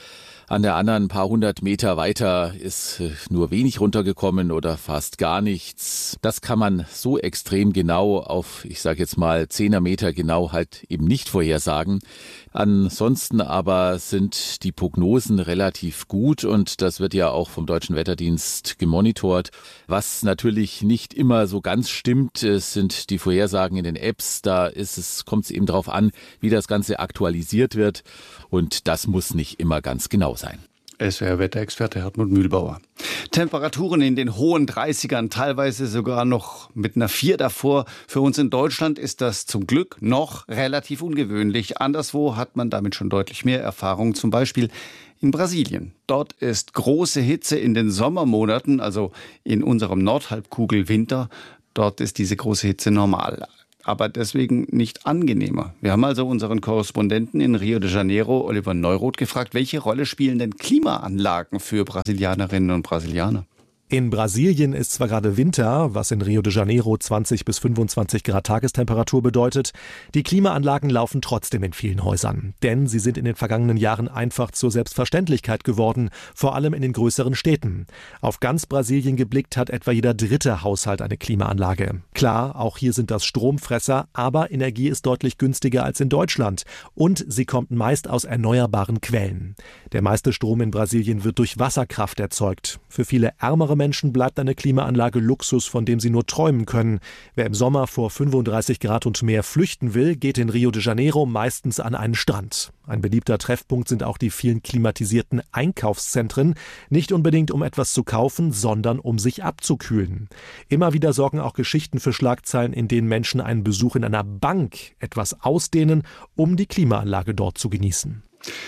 An der anderen paar hundert Meter weiter ist nur wenig runtergekommen oder fast gar nichts. Das kann man so extrem genau auf, ich sage jetzt mal 10er Meter genau halt eben nicht vorhersagen. Ansonsten aber sind die Prognosen relativ gut und das wird ja auch vom Deutschen Wetterdienst gemonitort. Was natürlich nicht immer so ganz stimmt, sind die Vorhersagen in den Apps. Da kommt es eben darauf an, wie das Ganze aktualisiert wird und das muss nicht immer ganz genau sein. SWR-Wetterexperte Hartmut Mühlbauer. Temperaturen in den hohen 30ern, teilweise sogar noch mit einer 4 davor. Für uns in Deutschland ist das zum Glück noch relativ ungewöhnlich. Anderswo hat man damit schon deutlich mehr Erfahrung, zum Beispiel in Brasilien. Dort ist große Hitze in den Sommermonaten, also in unserem Nordhalbkugel-Winter. Dort ist diese große Hitze normal. Aber deswegen nicht angenehmer. Wir haben also unseren Korrespondenten in Rio de Janeiro, Oliver Neuroth, gefragt, welche Rolle spielen denn Klimaanlagen für Brasilianerinnen und Brasilianer? In Brasilien ist zwar gerade Winter, was in Rio de Janeiro 20 bis 25 Grad Tagestemperatur bedeutet. Die Klimaanlagen laufen trotzdem in vielen Häusern. Denn sie sind in den vergangenen Jahren einfach zur Selbstverständlichkeit geworden, vor allem in den größeren Städten. Auf ganz Brasilien geblickt hat etwa jeder dritte Haushalt eine Klimaanlage. Klar, auch hier sind das Stromfresser, aber Energie ist deutlich günstiger als in Deutschland. Und sie kommt meist aus erneuerbaren Quellen. Der meiste Strom in Brasilien wird durch Wasserkraft erzeugt. Für viele ärmere Menschen bleibt eine Klimaanlage Luxus, von dem sie nur träumen können. Wer im Sommer vor 35 Grad und mehr flüchten will, geht in Rio de Janeiro meistens an einen Strand. Ein beliebter Treffpunkt sind auch die vielen klimatisierten Einkaufszentren. Nicht unbedingt, um etwas zu kaufen, sondern um sich abzukühlen. Immer wieder sorgen auch Geschichten für Schlagzeilen, in denen Menschen einen Besuch in einer Bank etwas ausdehnen, um die Klimaanlage dort zu genießen.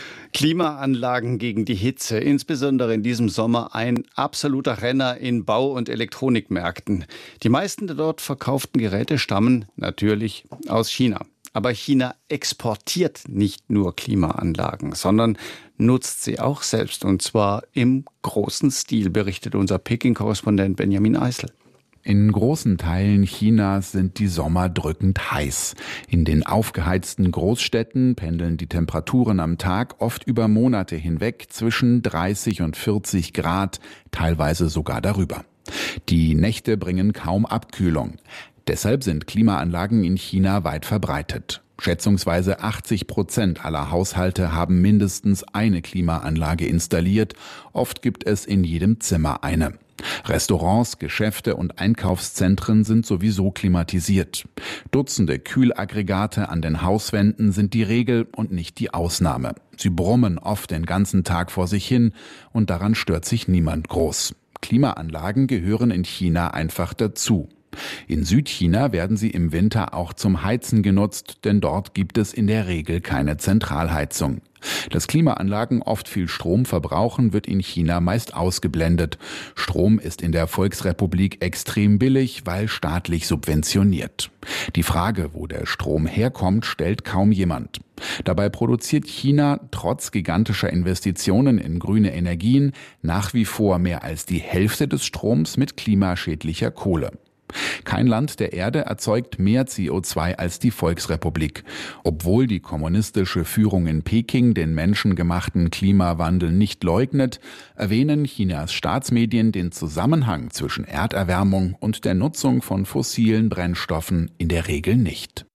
Klimaanlagen gegen die Hitze, insbesondere in diesem Sommer ein absoluter Renner in Bau- und Elektronikmärkten. Die meisten der dort verkauften Geräte stammen natürlich aus China. Aber China exportiert nicht nur Klimaanlagen, sondern nutzt sie auch selbst, und zwar im großen Stil, berichtet unser Peking-Korrespondent Benjamin Eisel. In großen Teilen Chinas sind die Sommer drückend heiß. In den aufgeheizten Großstädten pendeln die Temperaturen am Tag oft über Monate hinweg zwischen 30 und 40 Grad, teilweise sogar darüber. Die Nächte bringen kaum Abkühlung. Deshalb sind Klimaanlagen in China weit verbreitet. Schätzungsweise 80% aller Haushalte haben mindestens eine Klimaanlage installiert. Oft gibt es in jedem Zimmer eine. Restaurants, Geschäfte und Einkaufszentren sind sowieso klimatisiert. Dutzende Kühlaggregate an den Hauswänden sind die Regel und nicht die Ausnahme. Sie brummen oft den ganzen Tag vor sich hin und daran stört sich niemand groß. Klimaanlagen gehören in China einfach dazu. In Südchina werden sie im Winter auch zum Heizen genutzt, denn dort gibt es in der Regel keine Zentralheizung. Dass Klimaanlagen oft viel Strom verbrauchen, wird in China meist ausgeblendet. Strom ist in der Volksrepublik extrem billig, weil staatlich subventioniert. Die Frage, wo der Strom herkommt, stellt kaum jemand. Dabei produziert China trotz gigantischer Investitionen in grüne Energien nach wie vor mehr als die Hälfte des Stroms mit klimaschädlicher Kohle. Kein Land der Erde erzeugt mehr CO2 als die Volksrepublik. Obwohl die kommunistische Führung in Peking den menschengemachten Klimawandel nicht leugnet, erwähnen Chinas Staatsmedien den Zusammenhang zwischen Erderwärmung und der Nutzung von fossilen Brennstoffen in der Regel nicht.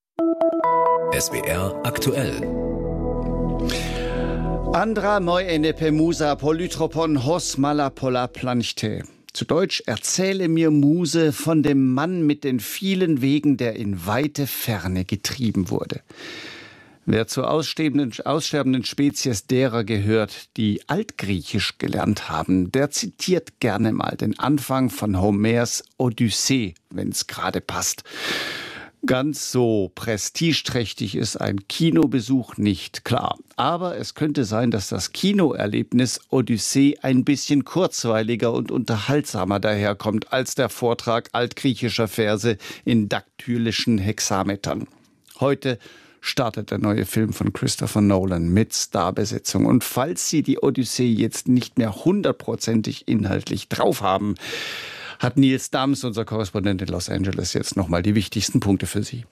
SWR aktuell. Andra moi ene pemusa polytropon hos malapola planchte. Zu Deutsch, erzähle mir, Muse, von dem Mann mit den vielen Wegen, der in weite Ferne getrieben wurde. Wer zur aussterbenden Spezies derer gehört, die Altgriechisch gelernt haben, der zitiert gerne mal den Anfang von Homers Odyssee, wenn es gerade passt. Ganz so prestigeträchtig ist ein Kinobesuch nicht, klar. Aber es könnte sein, dass das Kinoerlebnis Odyssee ein bisschen kurzweiliger und unterhaltsamer daherkommt als der Vortrag altgriechischer Verse in daktylischen Hexametern. Heute startet der neue Film von Christopher Nolan mit Starbesetzung. Und falls Sie die Odyssee jetzt nicht mehr 100%ig inhaltlich drauf haben, hat Nils Dams, unser Korrespondent in Los Angeles, jetzt nochmal die wichtigsten Punkte für Sie.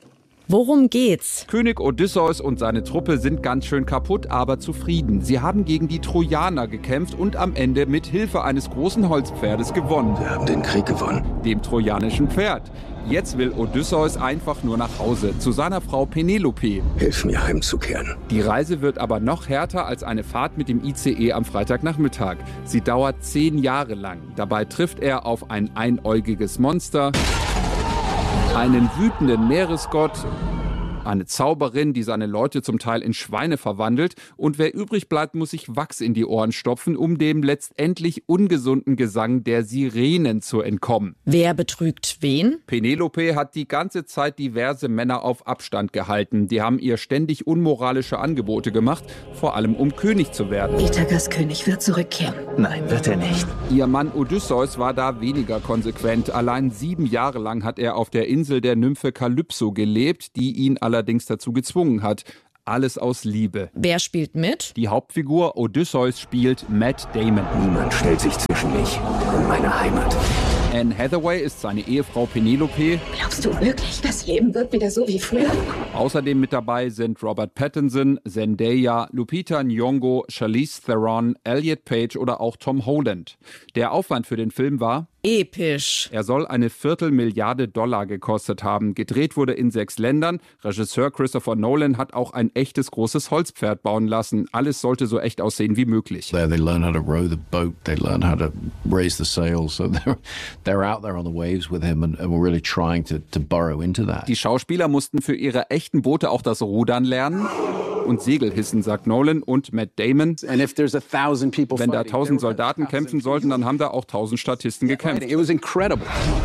Worum geht's? König Odysseus und seine Truppe sind ganz schön kaputt, aber zufrieden. Sie haben gegen die Trojaner gekämpft und am Ende mit Hilfe eines großen Holzpferdes gewonnen. Wir haben den Krieg gewonnen. Dem trojanischen Pferd. Jetzt will Odysseus einfach nur nach Hause, zu seiner Frau Penelope. Hilf mir heimzukehren. Die Reise wird aber noch härter als eine Fahrt mit dem ICE am Freitagnachmittag. Sie dauert 10 Jahre lang. Dabei trifft er auf ein einäugiges Monster, einen wütenden Meeresgott, eine Zauberin, die seine Leute zum Teil in Schweine verwandelt. Und wer übrig bleibt, muss sich Wachs in die Ohren stopfen, um dem letztendlich ungesunden Gesang der Sirenen zu entkommen. Wer betrügt wen? Penelope hat die ganze Zeit diverse Männer auf Abstand gehalten. Die haben ihr ständig unmoralische Angebote gemacht, vor allem um König zu werden. Ithakas König wird zurückkehren. Nein, wird er nicht. Ihr Mann Odysseus war da weniger konsequent. Allein 7 Jahre lang hat er auf der Insel der Nymphe Kalypso gelebt, die ihn allerdings dazu gezwungen hat. Alles aus Liebe. Wer spielt mit? Die Hauptfigur Odysseus spielt Matt Damon. Niemand stellt sich zwischen mich und meine Heimat. Anne Hathaway ist seine Ehefrau Penelope. Glaubst du wirklich, das Leben wird wieder so wie früher? Außerdem mit dabei sind Robert Pattinson, Zendaya, Lupita Nyong'o, Charlize Theron, Elliot Page oder auch Tom Holland. Der Aufwand für den Film war episch. Er soll eine $250 gekostet haben. Gedreht wurde in 6 Ländern. Regisseur Christopher Nolan hat auch ein echtes großes Holzpferd bauen lassen. Alles sollte so echt aussehen wie möglich. They learn how to row the boat. They learn how to raise the sails. So they're out there on the waves with him and we're really trying to burrow into that. Die Schauspieler mussten für ihre echten Boote auch das Rudern lernen und Segel hissen, sagt Nolan und Matt Damon. Wenn da 1000 Soldaten kämpfen sollten, dann haben da auch 1000 Statisten gekämpft. It was incredible.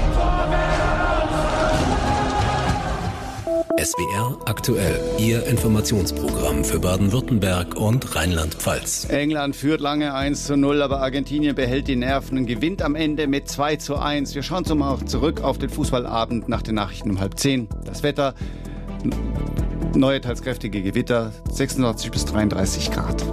SWR aktuell, Ihr Informationsprogramm für Baden-Württemberg und Rheinland-Pfalz. England führt lange 1:0, aber Argentinien behält die Nerven und gewinnt am Ende mit 2:1. Wir schauen mal zurück auf den Fußballabend nach den Nachrichten um 9:30. Das Wetter, neue teils kräftige Gewitter, 26 bis 33 Grad.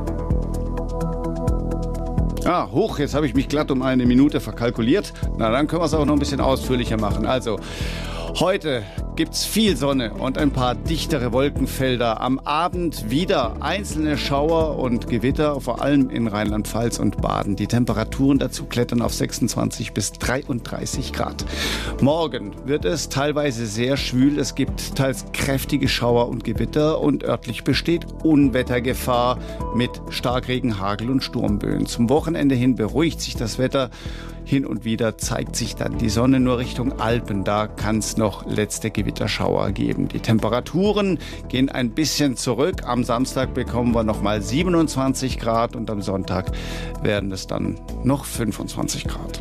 Hoch, jetzt habe ich mich glatt um 1 Minute verkalkuliert. Na, dann können wir es auch noch ein bisschen ausführlicher machen. Also, heute gibt's viel Sonne und ein paar dichtere Wolkenfelder. Am Abend wieder einzelne Schauer und Gewitter, vor allem in Rheinland-Pfalz und Baden. Die Temperaturen dazu klettern auf 26 bis 33 Grad. Morgen wird es teilweise sehr schwül. Es gibt teils kräftige Schauer und Gewitter und örtlich besteht Unwettergefahr mit Starkregen, Hagel und Sturmböen. Zum Wochenende hin beruhigt sich das Wetter. Hin und wieder zeigt sich dann die Sonne nur Richtung Alpen. Da kann es noch letzte Gewitterschauer geben. Die Temperaturen gehen ein bisschen zurück. Am Samstag bekommen wir nochmal 27 Grad und am Sonntag werden es dann noch 25 Grad.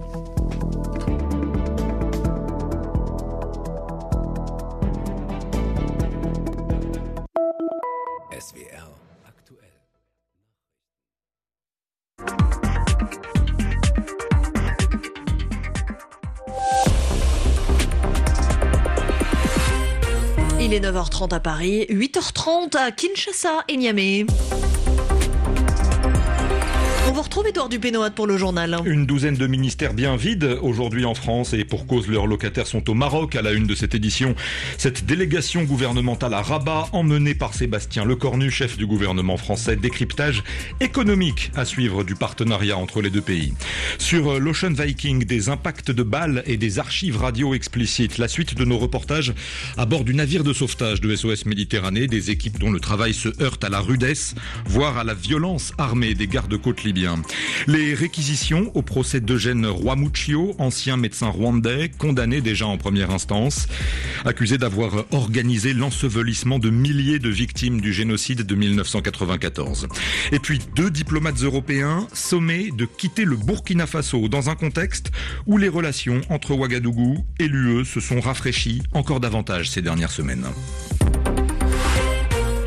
SWR aktuell. Il est 9h30 à Paris, 8h30 à Kinshasa et Niamey. On vous retrouve Édouard Dupénoat pour le journal. Une douzaine de ministères bien vides aujourd'hui en France et pour cause leurs locataires sont au Maroc à la une de cette édition. Cette délégation gouvernementale à Rabat emmenée par Sébastien Lecornu, chef du gouvernement français. Décryptage économique à suivre du partenariat entre les deux pays. Sur l'Ocean Viking, des impacts de balles et des archives radio explicites. La suite de nos reportages à bord du navire de sauvetage de SOS Méditerranée, des équipes dont le travail se heurte à la rudesse, voire à la violence armée des gardes-côtes libyens. Les réquisitions au procès d'Eugène Rwamuchio, ancien médecin rwandais, condamné déjà en première instance, accusé d'avoir organisé l'ensevelissement de milliers de victimes du génocide de 1994. Et puis 2 diplomates européens sommés de quitter le Burkina Faso dans un contexte où les relations entre Ouagadougou et l'UE se sont rafraîchies encore davantage ces dernières semaines.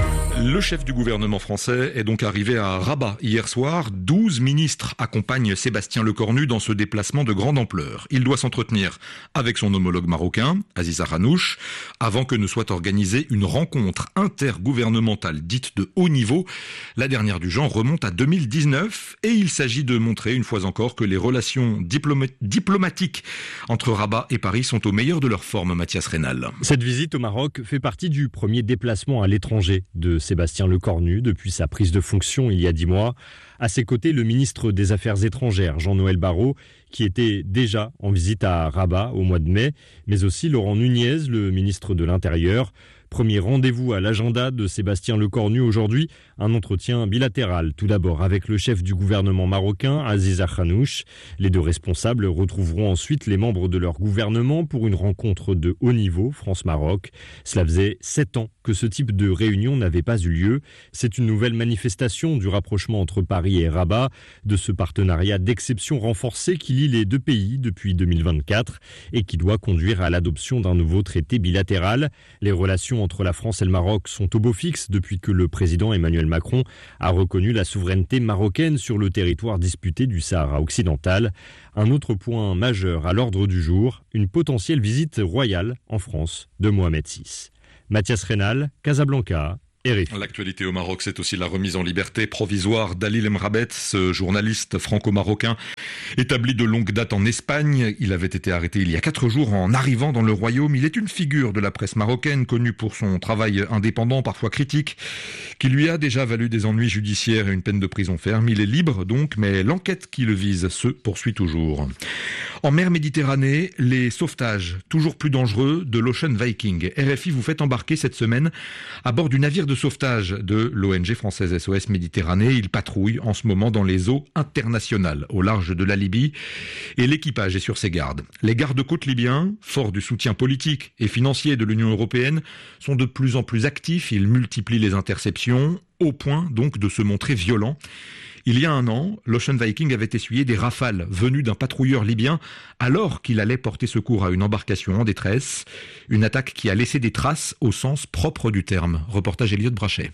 Le chef du gouvernement français est donc arrivé à Rabat hier soir. 12 ministres accompagnent Sébastien Lecornu dans ce déplacement de grande ampleur. Il doit s'entretenir avec son homologue marocain, Aziz Arhanouch, avant que ne soit organisée une rencontre intergouvernementale dite de haut niveau. La dernière du genre remonte à 2019 et il s'agit de montrer une fois encore que les relations diplomatiques entre Rabat et Paris sont au meilleur de leur forme, Mathias Reynal. Cette visite au Maroc fait partie du premier déplacement à l'étranger de Sébastien Lecornu depuis sa prise de fonction il y a 10 mois. À ses côtés, le ministre des Affaires étrangères, Jean-Noël Barrot, qui était déjà en visite à Rabat au mois de mai, mais aussi Laurent Nunez, le ministre de l'Intérieur. Premier rendez-vous à l'agenda de Sébastien Lecornu aujourd'hui, un entretien bilatéral. Tout d'abord avec le chef du gouvernement marocain, Aziz Arhanouch. Les deux responsables retrouveront ensuite les membres de leur gouvernement pour une rencontre de haut niveau, France-Maroc. Cela faisait 7 ans que ce type de réunion n'avait pas eu lieu. C'est une nouvelle manifestation du rapprochement entre Paris et Rabat, de ce partenariat d'exception renforcé qui lie les deux pays depuis 2024 et qui doit conduire à l'adoption d'un nouveau traité bilatéral. Les relations entre la France et le Maroc sont au beau fixe depuis que le président Emmanuel Macron a reconnu la souveraineté marocaine sur le territoire disputé du Sahara occidental. Un autre point majeur à l'ordre du jour, une potentielle visite royale en France de Mohamed VI. Mathias Reynal, Casablanca. L'actualité au Maroc, c'est aussi la remise en liberté provisoire d'Halil Emrabet, ce journaliste franco-marocain établi de longue date en Espagne. Il avait été arrêté il y a 4 jours en arrivant dans le royaume. Il est une figure de la presse marocaine, connu pour son travail indépendant, parfois critique, qui lui a déjà valu des ennuis judiciaires et une peine de prison ferme. Il est libre donc, mais l'enquête qui le vise se poursuit toujours. En mer Méditerranée, les sauvetages toujours plus dangereux de l'Ocean Viking. RFI vous fait embarquer cette semaine à bord du navire de sauvetage de l'ONG française SOS Méditerranée. Il patrouille en ce moment dans les eaux internationales, au large de la Libye, et l'équipage est sur ses gardes. Les gardes-côtes libyens, forts du soutien politique et financier de l'Union européenne, sont de plus en plus actifs. Ils multiplient les interceptions, au point donc de se montrer violents. Il y a 1 an, l'Ocean Viking avait essuyé des rafales venues d'un patrouilleur libyen alors qu'il allait porter secours à une embarcation en détresse. Une attaque qui a laissé des traces au sens propre du terme. Reportage Elliot Brachet.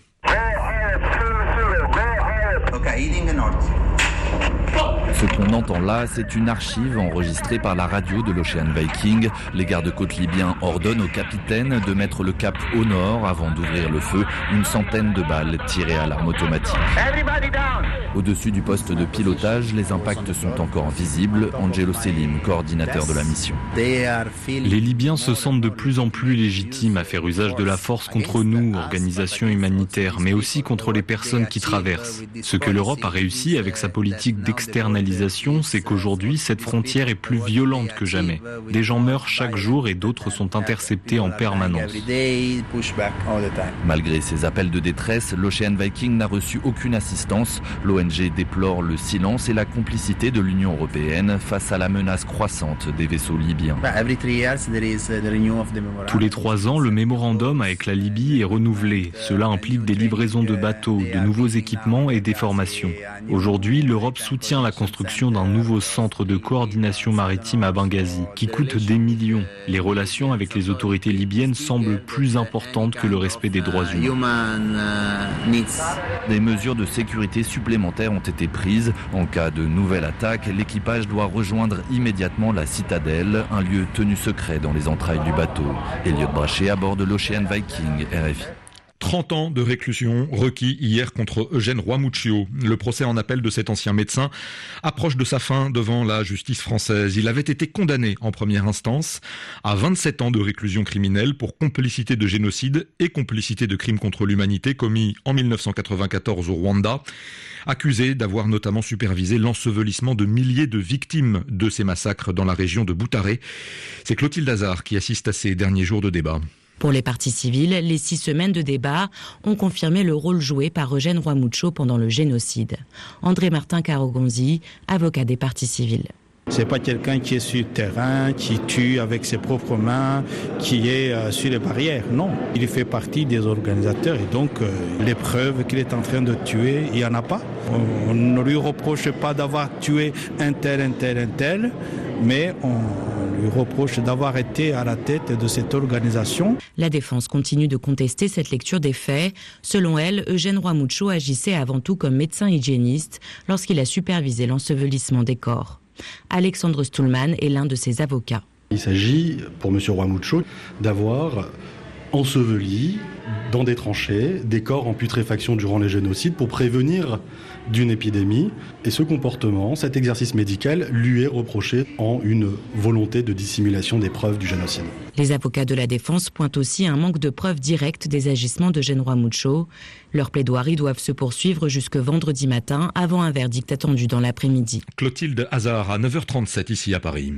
Ce qu'on entend là, c'est une archive enregistrée par la radio de l'Ocean Viking. Les gardes-côtes libyens ordonnent au capitaine de mettre le cap au nord avant d'ouvrir le feu. Une centaine de balles tirées à l'arme automatique. Au-dessus du poste de pilotage, les impacts sont encore visibles. Angelo Selim, coordinateur de la mission. Les Libyens se sentent de plus en plus légitimes à faire usage de la force contre nous, organisations humanitaires, mais aussi contre les personnes qui traversent. Ce que l'Europe a réussi avec sa politique d'externalisation, c'est qu'aujourd'hui, cette frontière est plus violente que jamais. Des gens meurent chaque jour et d'autres sont interceptés en permanence. Malgré ces appels de détresse, l'Ocean Viking n'a reçu aucune assistance. L'ONG déplore le silence et la complicité de l'Union européenne face à la menace croissante des vaisseaux libyens. Tous les 3 ans, le mémorandum avec la Libye est renouvelé. Cela implique des livraisons de bateaux, de nouveaux équipements et des formations. Aujourd'hui, l'Europe soutient la construction d'un nouveau centre de coordination maritime à Benghazi, qui coûte des millions. Les relations avec les autorités libyennes semblent plus importantes que le respect des droits humains. Des mesures de sécurité supplémentaires ont été prises. En cas de nouvelle attaque, l'équipage doit rejoindre immédiatement la citadelle, un lieu tenu secret dans les entrailles du bateau. Elliot Brachet à bord de l'Ocean Viking, RFI. 30 ans de réclusion requis hier contre Eugène Roy-Muccio. Le procès en appel de cet ancien médecin approche de sa fin devant la justice française. Il avait été condamné en première instance à 27 ans de réclusion criminelle pour complicité de génocide et complicité de crimes contre l'humanité commis en 1994 au Rwanda. Accusé d'avoir notamment supervisé l'ensevelissement de milliers de victimes de ces massacres dans la région de Boutaré. C'est Clotilde Hazard qui assiste à ces derniers jours de débat. Pour les parties civiles, les 6 semaines de débat ont confirmé le rôle joué par Eugène Roy-Muccio pendant le génocide. André Martin Carogonzi, avocat des parties civiles. C'est pas quelqu'un qui est sur le terrain, qui tue avec ses propres mains, qui est sur les barrières. Non, il fait partie des organisateurs et donc les preuves qu'il est en train de tuer, il n'y en a pas. On ne lui reproche pas d'avoir tué un tel, mais on lui reproche d'avoir été à la tête de cette organisation. La défense continue de contester cette lecture des faits. Selon elle, Eugène Rwamucho agissait avant tout comme médecin hygiéniste lorsqu'il a supervisé l'ensevelissement des corps. Alexandre Stuhlmann est l'un de ses avocats. Il s'agit, pour M. Rwamucho, d'avoir enseveli dans des tranchées des corps en putréfaction durant les génocides pour prévenir d'une épidémie. Et ce comportement, cet exercice médical, lui est reproché en une volonté de dissimulation des preuves du génocide. Les avocats de la défense pointent aussi un manque de preuves directes des agissements d'Eugène Rwamucho. Leurs plaidoiries doivent se poursuivre jusque vendredi matin, avant un verdict attendu dans l'après-midi. Clotilde Hazard à 9h37 ici à Paris.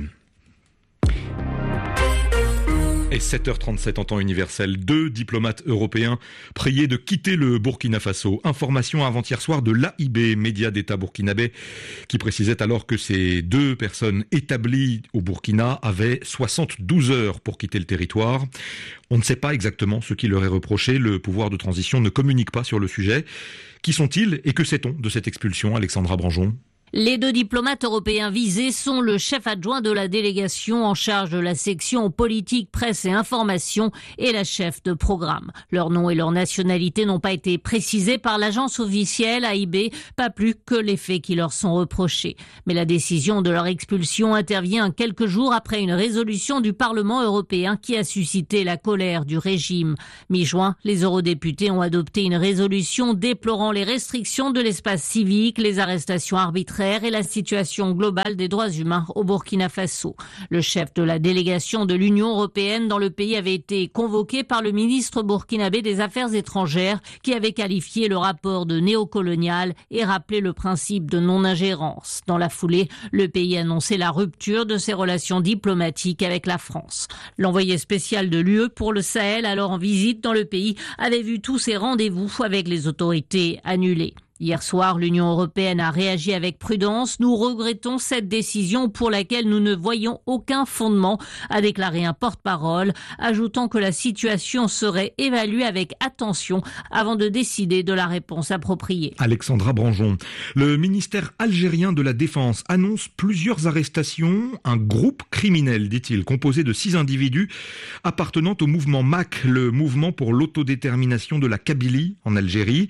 Et 7h37 en temps universel, 2 diplomates européens priés de quitter le Burkina Faso. Information avant-hier soir de l'AIB, média d'État burkinabé, qui précisait alors que ces 2 personnes établies au Burkina avaient 72 heures pour quitter le territoire. On ne sait pas exactement ce qui leur est reproché. Le pouvoir de transition ne communique pas sur le sujet. Qui sont-ils et que sait-on de cette expulsion, Alexandra Branjon ? Les 2 diplomates européens visés sont le chef adjoint de la délégation en charge de la section politique, presse et information et la chef de programme. Leur nom et leur nationalité n'ont pas été précisés par l'agence officielle AIB, pas plus que les faits qui leur sont reprochés. Mais la décision de leur expulsion intervient quelques jours après une résolution du Parlement européen qui a suscité la colère du régime. Mi-juin, les eurodéputés ont adopté une résolution déplorant les restrictions de l'espace civique, les arrestations arbitraires et la situation globale des droits humains au Burkina Faso. Le chef de la délégation de l'Union européenne dans le pays avait été convoqué par le ministre burkinabé des Affaires étrangères qui avait qualifié le rapport de néocolonial et rappelé le principe de non-ingérence. Dans la foulée, le pays annonçait la rupture de ses relations diplomatiques avec la France. L'envoyé spécial de l'UE pour le Sahel, alors en visite dans le pays, avait vu tous ses rendez-vous avec les autorités annulés. Hier soir, l'Union européenne a réagi avec prudence. Nous regrettons cette décision pour laquelle nous ne voyons aucun fondement, a déclaré un porte-parole, ajoutant que la situation serait évaluée avec attention avant de décider de la réponse appropriée. Alexandra Branjon. Le ministère algérien de la Défense annonce plusieurs arrestations. Un groupe criminel, dit-il, composé de 6 individus appartenant au mouvement MAC, le mouvement pour l'autodétermination de la Kabylie en Algérie.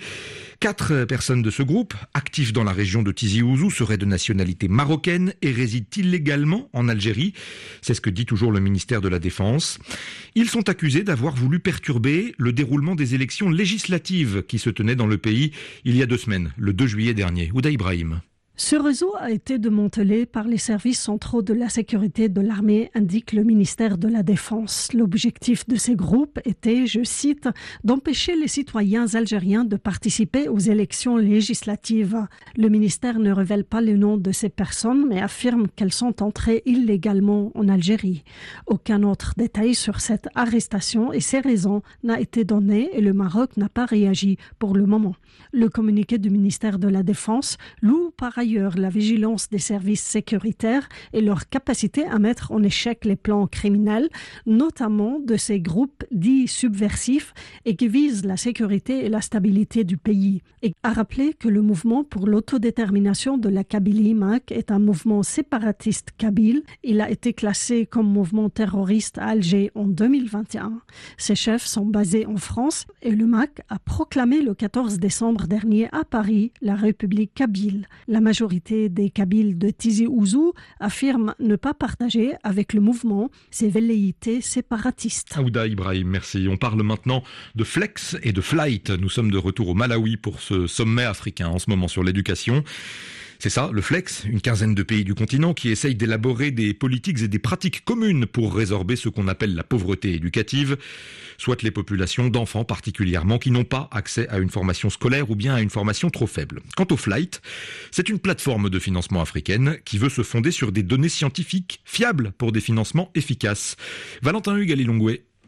4 personnes de ce groupe, actifs dans la région de Tizi Ouzou, seraient de nationalité marocaine et résident illégalement en Algérie. C'est ce que dit toujours le ministère de la Défense. Ils sont accusés d'avoir voulu perturber le déroulement des élections législatives qui se tenaient dans le pays il y a 2 semaines, le 2 juillet dernier. Ouda Ibrahim. Ce réseau a été démantelé par les services centraux de la sécurité de l'armée, indique le ministère de la Défense. L'objectif de ces groupes était, je cite, d'empêcher les citoyens algériens de participer aux élections législatives. Le ministère ne révèle pas les noms de ces personnes, mais affirme qu'elles sont entrées illégalement en Algérie. Aucun autre détail sur cette arrestation et ses raisons n'a été donné et le Maroc n'a pas réagi pour le moment. Le communiqué du ministère de la Défense loue par ailleurs la vigilance des services sécuritaires et leur capacité à mettre en échec les plans criminels, notamment de ces groupes dits subversifs et qui visent la sécurité et la stabilité du pays. Et a rappelé que le mouvement pour l'autodétermination de la Kabylie, MAC, est un mouvement séparatiste kabyle. Il a été classé comme mouvement terroriste à Alger en 2021. Ses chefs sont basés en France et le MAC a proclamé le 14 décembre dernier à Paris la République kabyle. La majorité des Kabyles de Tizi Ouzou affirment ne pas partager avec le mouvement ses velléités séparatistes. Aouda Ibrahim, merci. On parle maintenant de Flex et de Flight. Nous sommes de retour au Malawi pour ce sommet africain en ce moment sur l'éducation. C'est ça, le Flex, une quinzaine de pays du continent qui essayent d'élaborer des politiques et des pratiques communes pour résorber ce qu'on appelle la pauvreté éducative, soit les populations d'enfants particulièrement qui n'ont pas accès à une formation scolaire ou bien à une formation trop faible. Quant au Flight, c'est une plateforme de financement africaine qui veut se fonder sur des données scientifiques fiables pour des financements efficaces. Valentin Hugues à Lilongwe.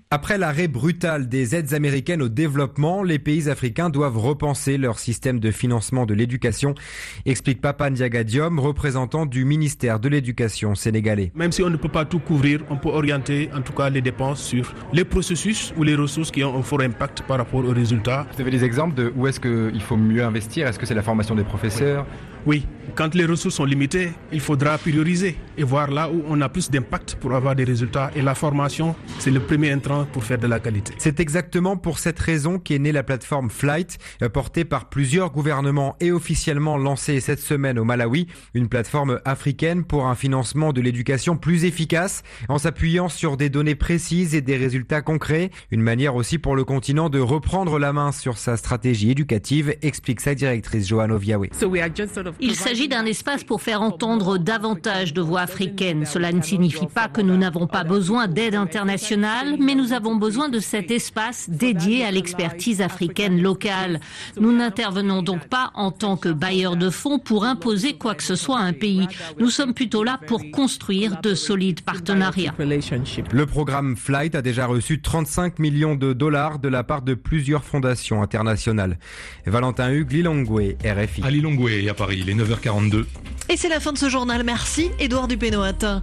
Après l'arrêt brutal des aides américaines au développement, les pays africains doivent repenser leur système de financement de l'éducation, explique Papa Ndiaga Diom, représentant du ministère de l'Éducation sénégalais. Même si on ne peut pas tout couvrir, on peut orienter en tout cas les dépenses sur les processus ou les ressources qui ont un fort impact par rapport aux résultats. Vous avez des exemples de où est-ce qu'il faut mieux investir? Est-ce que c'est la formation des professeurs? Oui, quand les ressources sont limitées, il faudra prioriser et voir là où on a plus d'impact pour avoir des résultats. Et la formation, c'est le premier entrant pour faire de la qualité. C'est exactement pour cette raison qu'est née la plateforme Flight, portée par plusieurs gouvernements et officiellement lancée cette semaine au Malawi. Une plateforme africaine pour un financement de l'éducation plus efficace, en s'appuyant sur des données précises et des résultats concrets. Une manière aussi pour le continent de reprendre la main sur sa stratégie éducative, explique sa directrice Joanne Oviawe. Il s'agit d'un espace pour faire entendre davantage de voix africaines. Cela ne signifie pas que nous n'avons pas besoin d'aide internationale, mais nous avons besoin de cet espace dédié à l'expertise africaine locale. Nous n'intervenons donc pas en tant que bailleurs de fonds pour imposer quoi que ce soit à un pays. Nous sommes plutôt là pour construire de solides partenariats. Le programme Flight a déjà reçu 35 millions de dollars de la part de plusieurs fondations internationales. Valentin Hugues, Lilongwe, RFI. À Lilongwe et à Paris, il est 9h42. Et c'est la fin de ce journal. Merci Édouard Dupénoat.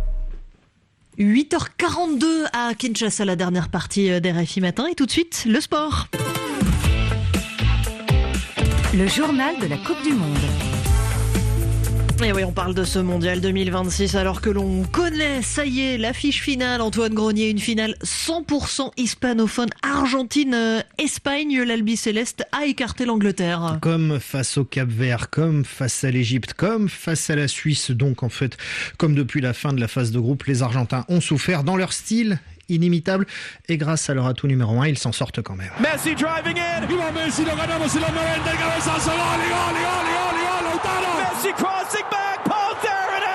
8h42 à Kinshasa, la dernière partie d'RFI Matin. Et tout de suite, le sport. Le journal de la Coupe du Monde. Et oui, on parle de ce mondial 2026 alors que l'on connaît, ça y est, l'affiche finale. Antoine Grenier, une finale 100% hispanophone. Argentine-Espagne, l'Albi Céleste a écarté l'Angleterre. Comme face au Cap-Vert, comme face à l'Égypte, comme face à la Suisse. Donc en fait, comme depuis la fin de la phase de groupe, les Argentins ont souffert dans leur style inimitable et grâce à leur atout numéro 1, ils s'en sortent quand même. Messi driving in. Y va Messi, lo ganamos y lo meten de cabezazo. Gol, gol, gol, gol, gol, Lautaro. Messi crossing back.